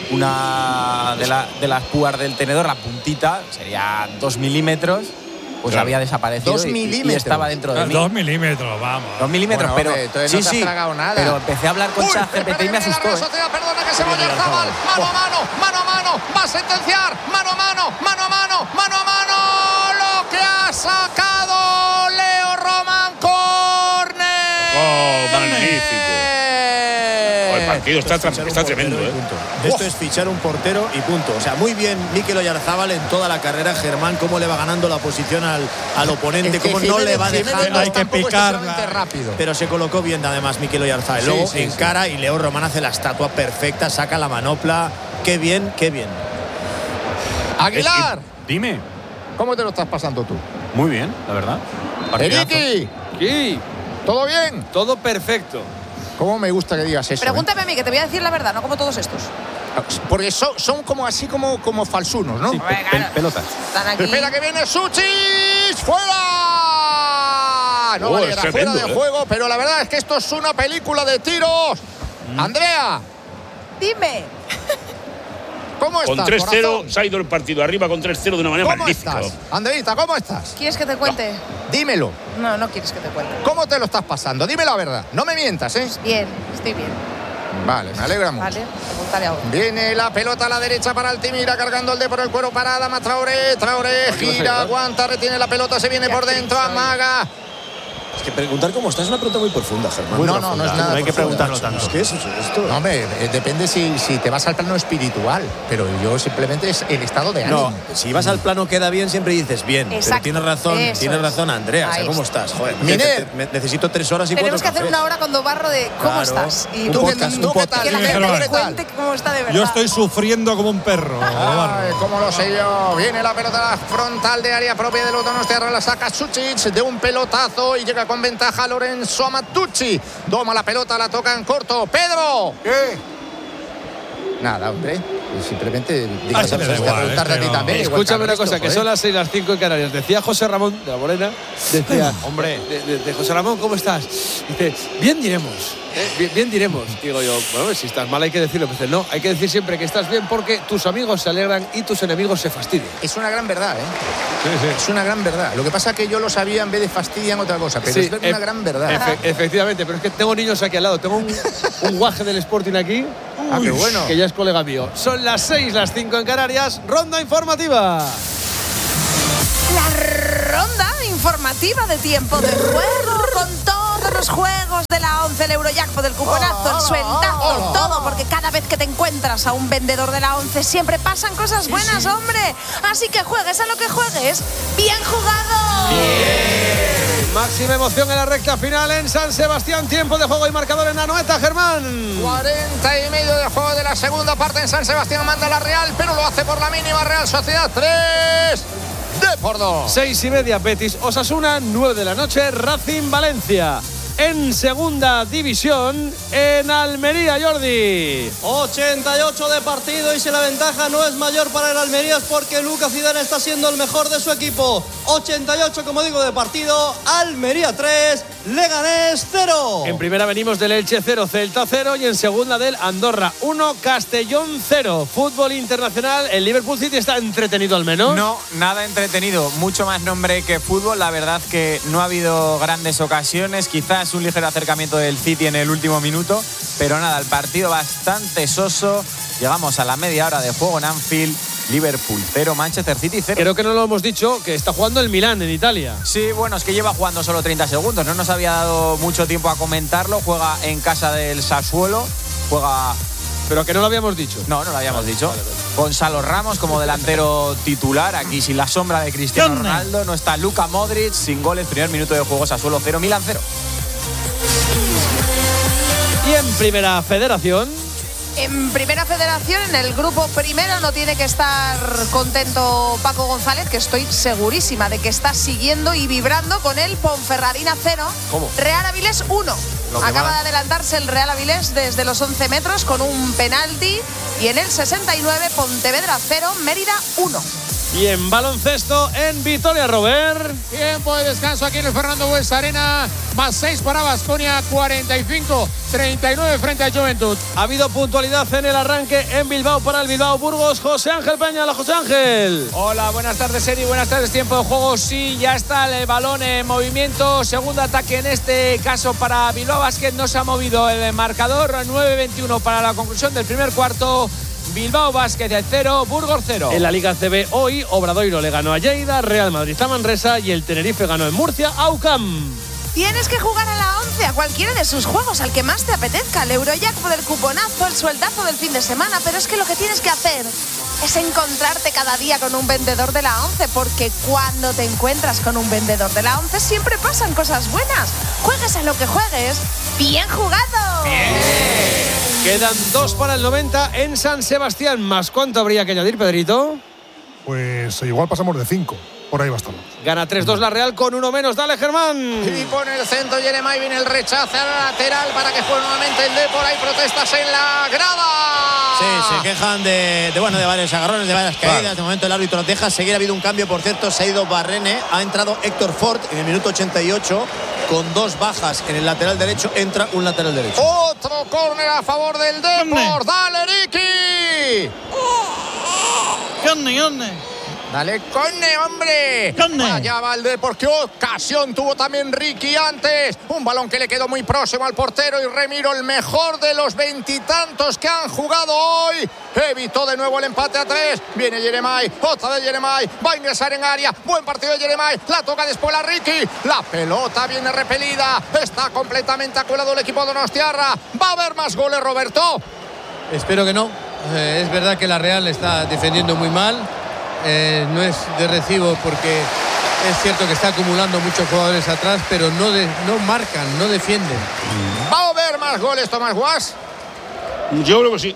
una de las púas del tenedor, la puntita, sería 2 milímetros, pues Claro. había desaparecido 2 y milímetros. estaba dentro de mí. 2 milímetros, vamos. 2 milímetros, Bueno, pero hombre, entonces no te has tragado nada. pero empecé a hablar con Uy, ChatGPT y me asustó. La Sociedad, perdona que se vaya Zabal. Mano a mano, mano a mano. Va a sentenciar. Mano a mano, mano a mano, mano a mano. Lo que ha sacado Leo Román Corner. Oh, magnífico. El partido está tremendo, ¿eh? Esto es fichar un portero y punto. O sea, muy bien Mikel Oyarzábal en toda la carrera. Germán, cómo le va ganando la posición al oponente, Es que cómo no Jiménez- le va Jiménez dejando. no hay que tampoco es picarla. excesivamente rápido. Pero se colocó bien además Mikel Oyarzábal. Sí, Luego sí, encara y Leo Román hace la estatua perfecta, saca la manopla. Qué bien, qué bien. Aguilar, Dime. ¿cómo te lo estás pasando tú? Muy bien, la verdad. Partidazo. Eriki, Sí, ¿todo bien? todo perfecto. ¿Cómo me gusta que digas eso? Pregúntame a mí, que te voy a decir la verdad, no como todos estos. Porque son como así como falsunos, ¿no? Pelotas. Están aquí. Espera que viene Suchis. ¡Fuera! No vale, es era fuera tremendo, de juego, pero la verdad es que esto es una película de tiros. Andrea, Dime. ¿cómo Con estás, 3-0 corazón? se ha ido el partido arriba con 3-0 de una manera ¿Cómo magnífica. estás? Andreita, ¿cómo estás? ¿Quieres que te cuente? Dímelo. No, no quieres que te cuente. ¿Cómo te lo estás pasando? Dime la verdad. No me mientas, ¿eh? Bien, estoy bien. Vale, me alegra mucho. Vale, preguntaré ahora. Viene la pelota a la derecha para Altimira, cargando el de por el cuero para Adama Traoré. Traoré gira, aguanta, retiene la pelota, se viene por dentro, amaga. Es que preguntar cómo está es una pregunta muy profunda, Germán. No, no es nada. No hay que profunda. preguntarlo tanto. Es que eso, esto. No, hombre, depende si te vas al plano espiritual, pero yo simplemente es el estado de ánimo. No, si vas al plano queda bien, siempre dices bien. Exacto, Pero tienes eso razón, es. Andrea. O sea, Ahí ¿cómo está. estás? Joder, Miner. necesito 3 horas y 4 Tenemos que hacer cafés. una hora con Dobarro de cómo Claro. estás. Y ¿Tú qué podcast, tal? ¿Tú qué tal? que la Sí, gente Germán. le cuente cómo está de verdad. Yo estoy sufriendo como un perro. Ay, cómo lo sé yo. Viene la pelota frontal de área propia del Donostia, la saca Suchic de un pelotazo y llega con ventaja Lorenzo Amatucci. Toma la pelota, la toca en corto. ¡Pedro! ¿Qué? Nada, hombre. Simplemente digo, se le da igual, preguntarte a ti no. también. igual Escúchame que una al resto, cosa, que joder. son las 6, las 5 en Canarias. Decía José Ramón de la Morena, decía, hombre, de José Ramón, ¿cómo estás? Dice, bien diremos. Bien diremos, digo yo. Bueno, si estás mal hay que decirlo. Pues no, hay que decir siempre que estás bien porque tus amigos se alegran y tus enemigos se fastidian. Es una gran verdad, ¿eh? Sí. Es una gran verdad. Lo que pasa es que yo lo sabía en vez de fastidian otra cosa, pero es una gran verdad. Efectivamente, pero es que tengo niños aquí al lado. Tengo un guaje del Sporting aquí. Qué bueno. Que ya es colega mío. Son las 6, las 5 en Canarias. Ronda informativa. La ronda informativa de tiempo de juego con todos los juegos de la 11, el Eurojackpot, el cuponazo, el sueldazo, todo, porque cada vez que te encuentras a un vendedor de la 11 siempre pasan cosas buenas, hombre. Así que juegues a lo que juegues, ¡bien jugado! Bien. Máxima emoción en la recta final en San Sebastián. Tiempo de juego y marcador en Anoeta, Germán. 40 y medio de juego de la segunda parte en San Sebastián. Manda la Real, pero lo hace por la mínima. Real Sociedad 3. Depor 2. 6:30, Betis Osasuna, 9 de la noche, Racing Valencia. En segunda división, en Almería, Jordi. 88 de partido y si la ventaja no es mayor para el Almería es porque Lucas Zidane está siendo el mejor de su equipo. 88, como digo, de partido, Almería 3, Leganés 0. En primera venimos del Elche 0, Celta 0 y en segunda del Andorra 1, Castellón 0. Fútbol internacional, el Liverpool City está entretenido al menos. No, nada entretenido, mucho más nombre que fútbol. La verdad que no ha habido grandes ocasiones, quizás un ligero acercamiento del City en el último minuto, pero nada, el partido bastante soso. Llegamos a la media hora de juego en Anfield. Liverpool 0, Manchester City 0. Creo que no lo hemos dicho, que está jugando el Milán en Italia. Sí, bueno, es que lleva jugando solo 30 segundos. No nos había dado mucho tiempo a comentarlo. Juega en casa del Sassuolo. Juega... Pero que no lo habíamos dicho. No lo habíamos dicho. Vale. Gonzalo Ramos como delantero titular. Aquí sin la sombra de Cristiano Ronaldo. No está Luka Modric. Sin goles. Primer minuto de juego, Sassuolo 0, Milán 0. Y en Primera Federación... En Primera Federación, en el grupo primero, no tiene que estar contento Paco González, que estoy segurísima de que está siguiendo y vibrando con el Ponferradina 0. ¿Cómo? Real Avilés 1. Acaba de adelantarse el Real Avilés desde los 11 metros con un penalti. Y en el 69, Pontevedra 0, Mérida 1. Y en baloncesto, en Vitoria, Robert. Tiempo de descanso aquí en el Fernando Buesa Arena. Más 6 para Baskonia, 45-39 frente a Juventud. Ha habido puntualidad en el arranque en Bilbao para el Bilbao Burgos. José Ángel Peña, hola José Ángel. Hola, buenas tardes Eri, buenas tardes, tiempo de juego. Sí, ya está el balón en movimiento. Segundo ataque en este caso para Bilbao Basket. No se ha movido el marcador. 9-21 para la conclusión del primer cuarto. Bilbao Basket 0, Burgos 0. En la Liga CB hoy, Obradoiro le ganó a Lleida, Real Madrid a Manresa y el Tenerife ganó en Murcia a UCAM. Tienes que jugar a la 11, a cualquiera de sus juegos, al que más te apetezca. El Eurojackpot, el cuponazo, el sueldazo del fin de semana. Pero es que lo que tienes que hacer es encontrarte cada día con un vendedor de la 11, porque cuando te encuentras con un vendedor de la 11 siempre pasan cosas buenas. Juegues a lo que juegues, ¡bien jugado! ¡Bien! Quedan 2 para el 90 en San Sebastián. ¿Más cuánto habría que añadir, Pedrito? Pues igual pasamos de 5. Por ahí va a estar. Gana 3-2 la Real con 1 menos. Dale, Germán. Y pone el centro Jeremai, viene el rechace a la lateral para que juegue nuevamente el Depor. Hay protestas en la grada. Sí, se quejan de varios agarrones, de varias caídas. Claro. De momento el árbitro deja seguir. Ha habido un cambio, por cierto. Se ha ido Barrene. Ha entrado Héctor Ford en el minuto 88. Con 2 bajas en el lateral derecho. Entra un lateral derecho. Otro córner a favor del Depor. ¡Dale, Ricky! ¡Conne! Dale, Conne, hombre. Conne. Allá va el Depor. Qué ocasión tuvo también Ricky antes. Un balón que le quedó muy próximo al portero y Remiro, el mejor de los 20 y tantos que han jugado hoy. Evitó de nuevo el empate a 3. Viene Jeremai, otra vez Jeremai. Va a ingresar en área. Buen partido de Jeremai. La toca después a Ricky. La pelota viene repelida. Está completamente aculado el equipo donostiarra. Va a haber más goles, Roberto. Espero que no. Es verdad que la Real está defendiendo muy mal. No es de recibo porque es cierto que está acumulando muchos jugadores atrás, pero no marcan, no defienden. ¿Va a haber más goles, Tomás Guas? Yo creo que sí.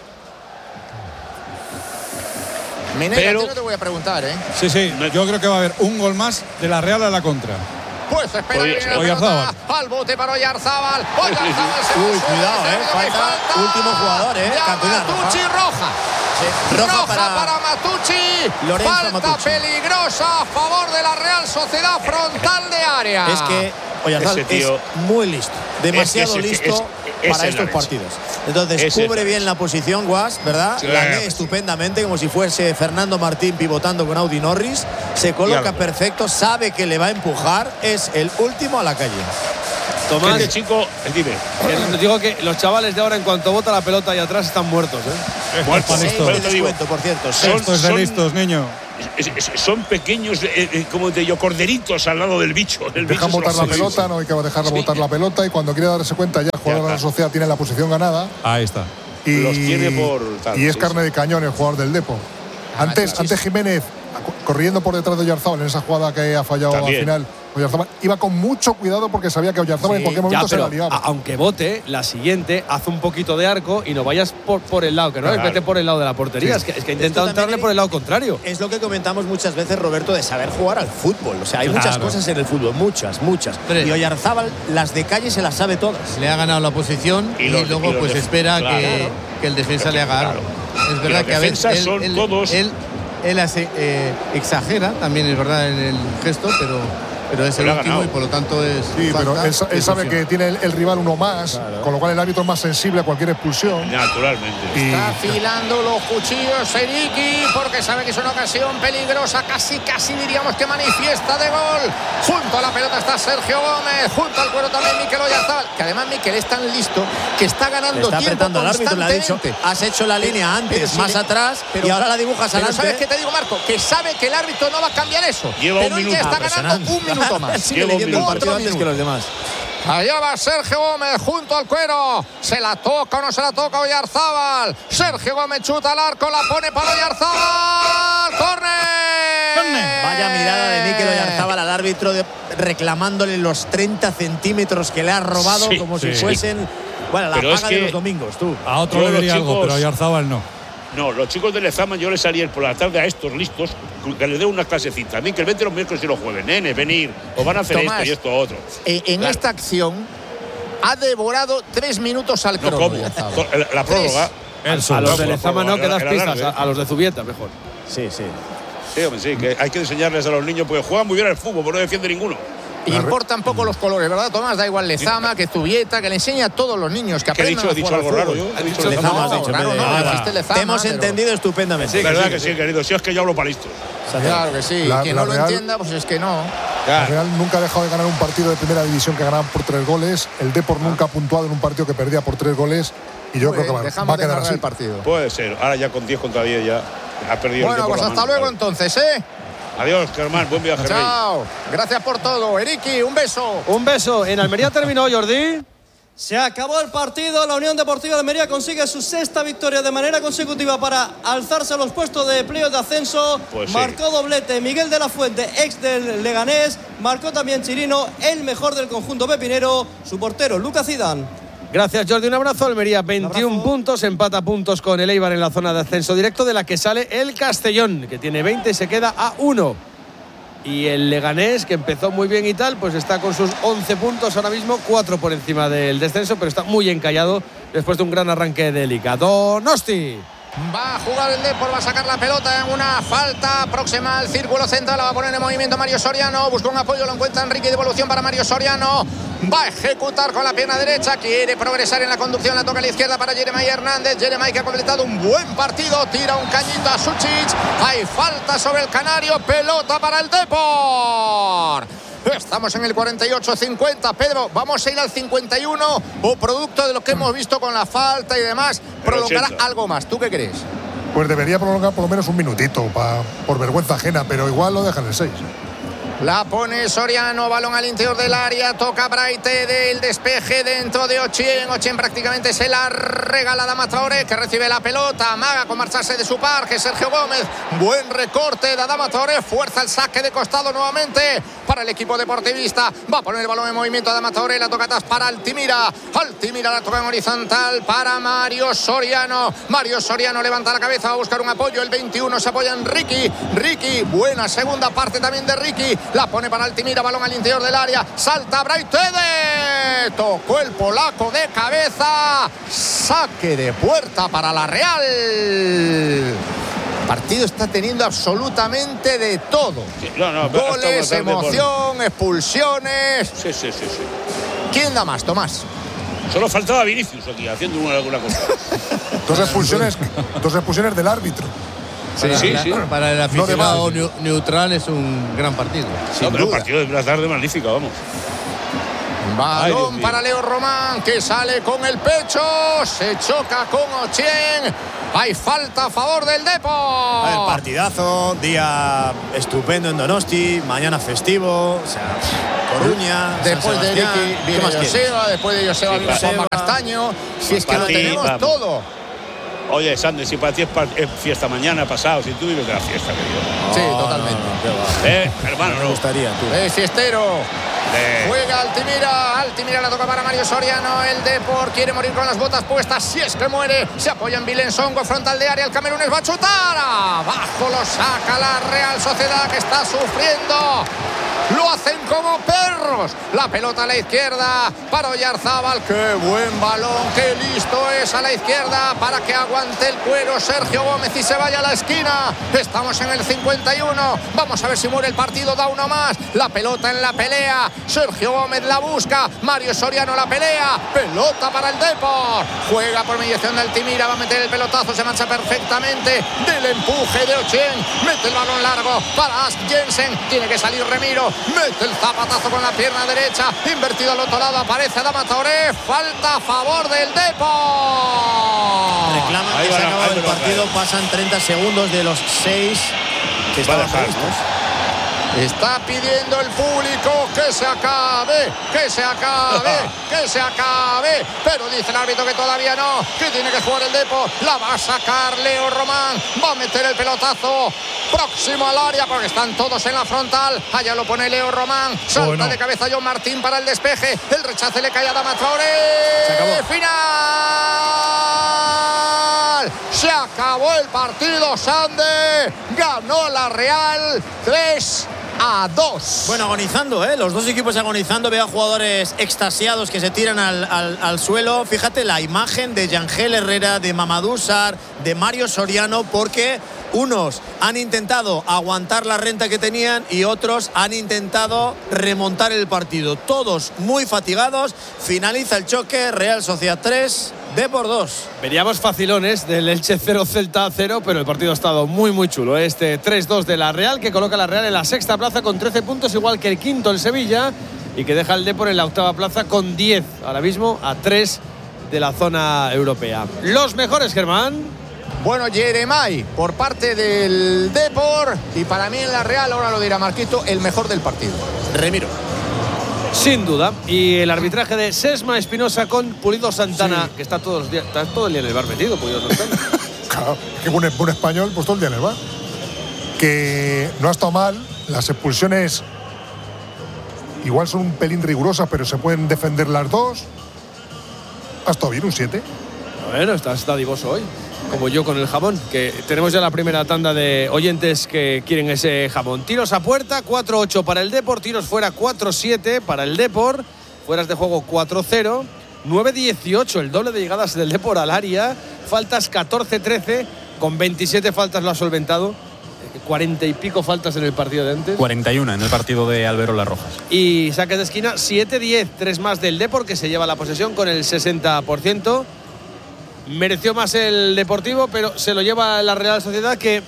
Minera, no te voy a preguntar, ¿eh? Sí, yo creo que va a haber un gol más de la Real a la contra. Pues espera Oyarzábal. Al bote para Oyarzábal. Uy, cuidado, falta último jugador, Matucci, roja. Sí, roja para Matucci. Lorenzo Falta Matucci. peligrosa a favor de la Real Sociedad, frontal de área. Es que Oyarzábal es muy listo. Demasiado listo. para estos partidos. Entonces, cubre bien la posición, Guas, ¿verdad? Sí, la lee estupendamente, como si fuese Fernando Martín pivotando con Audi Norris. Se coloca perfecto, sabe que le va a empujar. Es el último a la calle. Tomás, este chico, dime. Digo que los chavales de ahora, en cuanto bota la pelota ahí atrás, están muertos, ¿eh? Muertos. De descuento, por cierto. Estos de listos, niño. Son pequeños, como te digo, corderitos al lado del bicho. Dejan botar la pelota, no hay que dejarla botar la pelota, y cuando quiere darse cuenta ya el jugador de la Sociedad tiene la posición ganada. Ahí está. Y los tiene por tal, y es carne de cañón el jugador del Depor. Antes Jiménez, corriendo por detrás de Oyarzábal en esa jugada que ha fallado también. al final, Oyarzábal iba con mucho cuidado porque sabía que Oyarzábal en cualquier momento se la liaba. Aunque bote, la siguiente hace un poquito de arco y no vayas por el lado, que no vete por el lado de la portería. Sí. Es que ha intentado entrarle por el lado contrario. Es lo que comentamos muchas veces, Roberto, de saber jugar al fútbol. O sea, hay muchas cosas en el fútbol, muchas. Y Oyarzábal, las de calle se las sabe todas. Le ha ganado la posición y luego pues espera que el defensa le haga algo. Es verdad que a veces él exagera, también, es verdad, en el gesto, pero es el último y por lo tanto es. Sí, pero él sabe que tiene el rival uno más, con lo cual el árbitro es más sensible a cualquier expulsión. Naturalmente. Está afilando los cuchillos Eriki porque sabe que es una ocasión peligrosa, casi diríamos que manifiesta de gol. Junto a la pelota está Sergio Gómez, junto al cuero también Mikel Oyarzábal, que además Mikel es tan listo que está ganando está tiempo apretando al árbitro, le ha dicho, has hecho la línea antes, más atrás, y ahora la dibujas adelante. ¿Sabes qué te digo, Marco? Que sabe que el árbitro no va a cambiar eso. Lleva pero un minuto. ya está ganando un minuto más. Sigue leyendo el partido antes que los demás. Allá va Sergio Gómez junto al cuero. ¿Se la toca o no se la toca Oyarzábal? Sergio Gómez chuta al arco, la pone para Oyarzábal. ¡Córner! Vaya mirada de Mikel Oyarzábal al árbitro reclamándole los 30 centímetros que le ha robado, como si fuesen. Bueno, la paga de los domingos, tú. A otro le diría algo, pero a Oyarzábal no. No, los chicos de Lezama yo les haría por la tarde a estos listos que les dé una clasecita. También que el 20 los miércoles y los jueves. Nene, venir. O van a hacer Tomás, esto y esto otro. En esta acción ha devorado 3 minutos al crono. La prórroga. A los de Lezama no, que das pistas. A los de Zubieta, mejor. Sí. Sí, hombre, sí, que hay que enseñarles a los niños porque juegan muy bien al fútbol, pero no defiende ninguno. Importan poco los colores, ¿verdad, Tomás? Da igual Lezama, que Zubieta, que le enseña a todos los niños que aprendan. He dicho algo raro yo. He dicho Lezama. Te hemos entendido estupendamente. Sí, verdad que sí, querido. Si es que yo hablo para listos. Claro que sí. Quien no lo entienda, pues es que no. La Real nunca ha dejado de ganar un partido de primera división que ganaban por 3 goles. El Depor nunca ha puntuado en un partido que perdía por 3 goles. Y yo creo que va a quedar así. El partido. Puede ser. Ahora ya con 10 contra 10 ya ha perdido. Bueno, pues hasta luego entonces, ¿eh? Adiós, Germán. Buen viaje. Chao. Gracias por todo. Eriki, un beso. Un beso. En Almería terminó, Jordi. Se acabó el partido, la Unión Deportiva de Almería consigue su 6ª victoria de manera consecutiva para alzarse a los puestos de playoff de ascenso. Pues marcó doblete Miguel de la Fuente, ex del Leganés, marcó también Chirino, el mejor del conjunto pepinero, su portero Lucas Zidane. Gracias, Jordi. Un abrazo. Almería, 21 puntos, empata puntos con el Eibar en la zona de ascenso directo, de la que sale el Castellón, que tiene 20 y se queda a 1. Y el Leganés, que empezó muy bien y tal, pues está con sus 11 puntos ahora mismo, 4 por encima del descenso, pero está muy encallado después de un gran arranque de Liga. Donosti. Va a jugar el Depor, va a sacar la pelota en una falta próxima al círculo central, la va a poner en movimiento Mario Soriano, busca un apoyo, lo encuentra Enrique, devolución para Mario Soriano, va a ejecutar con la pierna derecha, quiere progresar en la conducción, la toca a la izquierda para Jeremai Hernández, Jeremai que ha completado un buen partido, tira un cañito a Suchic, hay falta sobre el canario, pelota para el Depor. Estamos en el 48-50, Pedro, vamos a ir al 51 o producto de lo que hemos visto con la falta y demás, prolongará algo más. ¿Tú qué crees? Pues debería prolongar por lo menos un minutito por vergüenza ajena, pero igual lo dejan en 6. La pone Soriano, balón al interior del área, toca Braite del despeje dentro de Ochien. Ochien prácticamente se la regala a Adama Traoré, que recibe la pelota, amaga con marcharse de su par, que Sergio Gómez. Buen recorte de Adama Traoré, fuerza el saque de costado nuevamente para el equipo deportivista. Va a poner el balón en movimiento Adama Traoré, la toca atrás para Altimira. Altimira la toca en horizontal para Mario Soriano. Mario Soriano levanta la cabeza, va a buscar un apoyo. El 21 se apoya en Ricky. Ricky, buena segunda parte también de Ricky. La pone para Altimira, balón al interior del área, salta Braithwaite, tocó el polaco de cabeza, saque de puerta para la Real. El partido está teniendo absolutamente de todo. Sí, goles, emoción, expulsiones. Sí. ¿Quién da más, Tomás? Solo faltaba Vinicius aquí, haciendo alguna cosa. Dos expulsiones del árbitro. Para el aficionado neutral es un gran partido. Pero el partido de la tarde magnífico, vamos. Balón para Leo Román, que sale con el pecho, se choca con Ochien. Hay falta a favor del Depor. A ver, partidazo, día estupendo en Donosti, mañana festivo, o sea, Coruña, después de Ricky viene Joseba, después de Joseba viene Juanma Castaño. Si es que lo tenemos todo. Oye, Sandy, si para ti es fiesta mañana, pasado, si tú vives de la fiesta, querido. Sí, totalmente. Hermano, me gustaría, tú. Fiestero. Juega Altimira la toca para Mario Soriano. El Depor quiere morir con las botas puestas. Si es que muere, se apoya en Vilensongo, frontal de área. El camerunés va a chutar. Abajo lo saca la Real Sociedad, que está sufriendo. Lo hacen como perros. La pelota a la izquierda para Oyarzábal. Qué buen balón, qué listo es a la izquierda para que aguante el cuero Sergio Gómez y se vaya a la esquina. Estamos en el 51. Vamos a ver si muere el partido. Da uno más. La pelota en la pelea. Sergio Gómez la busca. Mario Soriano la pelea. Pelota para el Depor. Juega por mediación de Altimira. Va a meter el pelotazo. Se mancha perfectamente del empuje de Ochien. Mete el balón largo para Ask Jensen. Tiene que salir Remiro. Mete el zapatazo con la pierna derecha. Invertido al otro lado. Aparece Adama Traoré. Falta a favor del Depor. Reclaman que se ha acabado el partido. Pasan 30 segundos de los 6 que estaban previstos. Está pidiendo el público que se acabe, que se acabe, que se acabe. Pero dice el árbitro que todavía no, que tiene que jugar el Depor. La va a sacar Leo Román. Va a meter el pelotazo próximo al área porque están todos en la frontal. Allá lo pone Leo Román. Salta de cabeza John Martín para el despeje. El rechace le cae a Adama Traoré. Final. Se acabó el partido, Sande. Ganó la Real 3-2. Bueno, agonizando, los dos equipos agonizando. Veo a jugadores extasiados que se tiran al suelo. Fíjate la imagen de Yangel Herrera, de Mamadou Sarr, de Mario Soriano, porque unos han intentado aguantar la renta que tenían y otros han intentado remontar el partido. Todos muy fatigados. Finaliza el choque. Real Sociedad 3, Depor 2. Veríamos facilones del Elche 0, Celta 0, pero el partido ha estado muy muy chulo. Este 3-2 de la Real, que coloca a la Real en la sexta plaza con 13 puntos, igual que el quinto el Sevilla, y que deja al Depor en la octava plaza con 10, ahora mismo a 3 de la zona europea. Los mejores, Germán. Bueno, Jeremai por parte del Depor, y para mí en la Real, ahora lo dirá Marquito, el mejor del partido. Remiro. Sin duda. Y el arbitraje de Sesma Espinosa con Pulido Santana, que está todo el día en el bar metido, Pulido Santana. Claro, que buen español, pues todo el día en el bar. Que no ha estado mal. Las expulsiones igual son un pelín rigurosas, pero se pueden defender las dos. Ha estado bien, un 7. Bueno, estás dadivoso hoy, como yo con el jamón, que tenemos ya la primera tanda de oyentes que quieren ese jamón. Tiros a puerta, 4-8 para el Depor. Tiros fuera, 4-7 para el Depor. Fueras de juego, 4-0. 9-18, el doble de llegadas del Depor al área. Faltas, 14-13. Con 27 faltas lo ha solventado. 40 y pico faltas en el partido de antes. 41 en el partido de Alberola Rojas. Y saques de esquina, 7-10. 3 más del Depor, que se lleva la posesión con el 60%. Mereció más el Deportivo, pero se lo lleva la Real Sociedad, que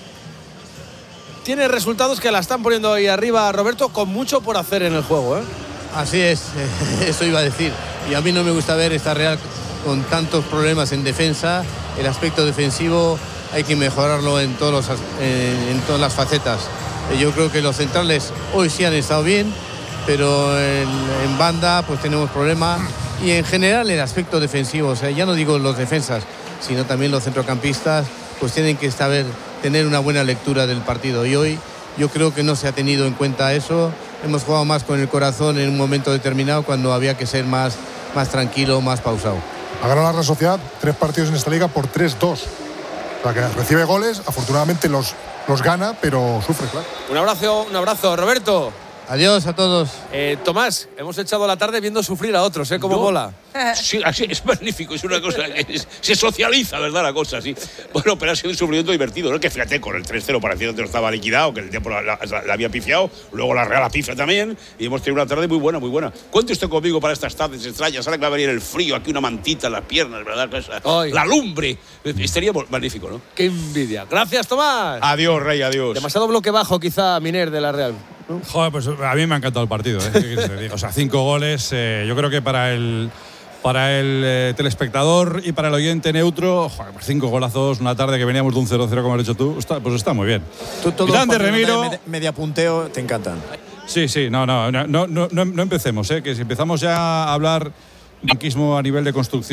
tiene resultados que la están poniendo ahí arriba, Roberto, con mucho por hacer en el juego. Así es, eso iba a decir. Y a mí no me gusta ver esta Real con tantos problemas en defensa. El aspecto defensivo hay que mejorarlo en todas las facetas. Yo creo que los centrales hoy sí han estado bien, pero en banda pues tenemos problemas. Y en general el aspecto defensivo, o sea, ya no digo los defensas, sino también los centrocampistas, pues tienen que tener una buena lectura del partido. Y hoy yo creo que no se ha tenido en cuenta eso. Hemos jugado más con el corazón en un momento determinado, cuando había que ser más tranquilo, más pausado. Ha ganado la Real Sociedad 3 partidos en esta liga por 3-2. O sea, que recibe goles, afortunadamente los gana, pero sufre, claro. Un abrazo, Roberto. Adiós a todos. Tomás, hemos echado la tarde viendo sufrir a otros, ¿eh? Como mola. Sí, así es magnífico, es una cosa que se socializa, ¿verdad? La cosa, sí. Bueno, pero ha sido un sufrimiento divertido, ¿no? Que fíjate, con el 3-0 parecía que no estaba liquidado, que el tiempo la había pifiado, luego la Real la pifia también, y hemos tenido una tarde muy buena, muy buena. Cuente usted conmigo para estas tardes extrañas, ahora que va a venir el frío, aquí una mantita en las piernas, ¿verdad? La lumbre, estaría magnífico, ¿no? ¡Qué envidia! Gracias, Tomás. Adiós, Rey, adiós. Demasiado bloque bajo, quizá, Miner, de la Real. Joder, pues a mí me ha encantado el partido. ¿Qué quieres que te diga? O sea, 5 goles. Yo creo que para el telespectador y para el oyente neutro, joder, 5 golazos, una tarde que veníamos de un 0-0 como has hecho tú, pues está muy bien. Todos los partidos de media punteo te encantan. Sí, no empecemos, que si empezamos ya a hablar banquismo a nivel de construcción.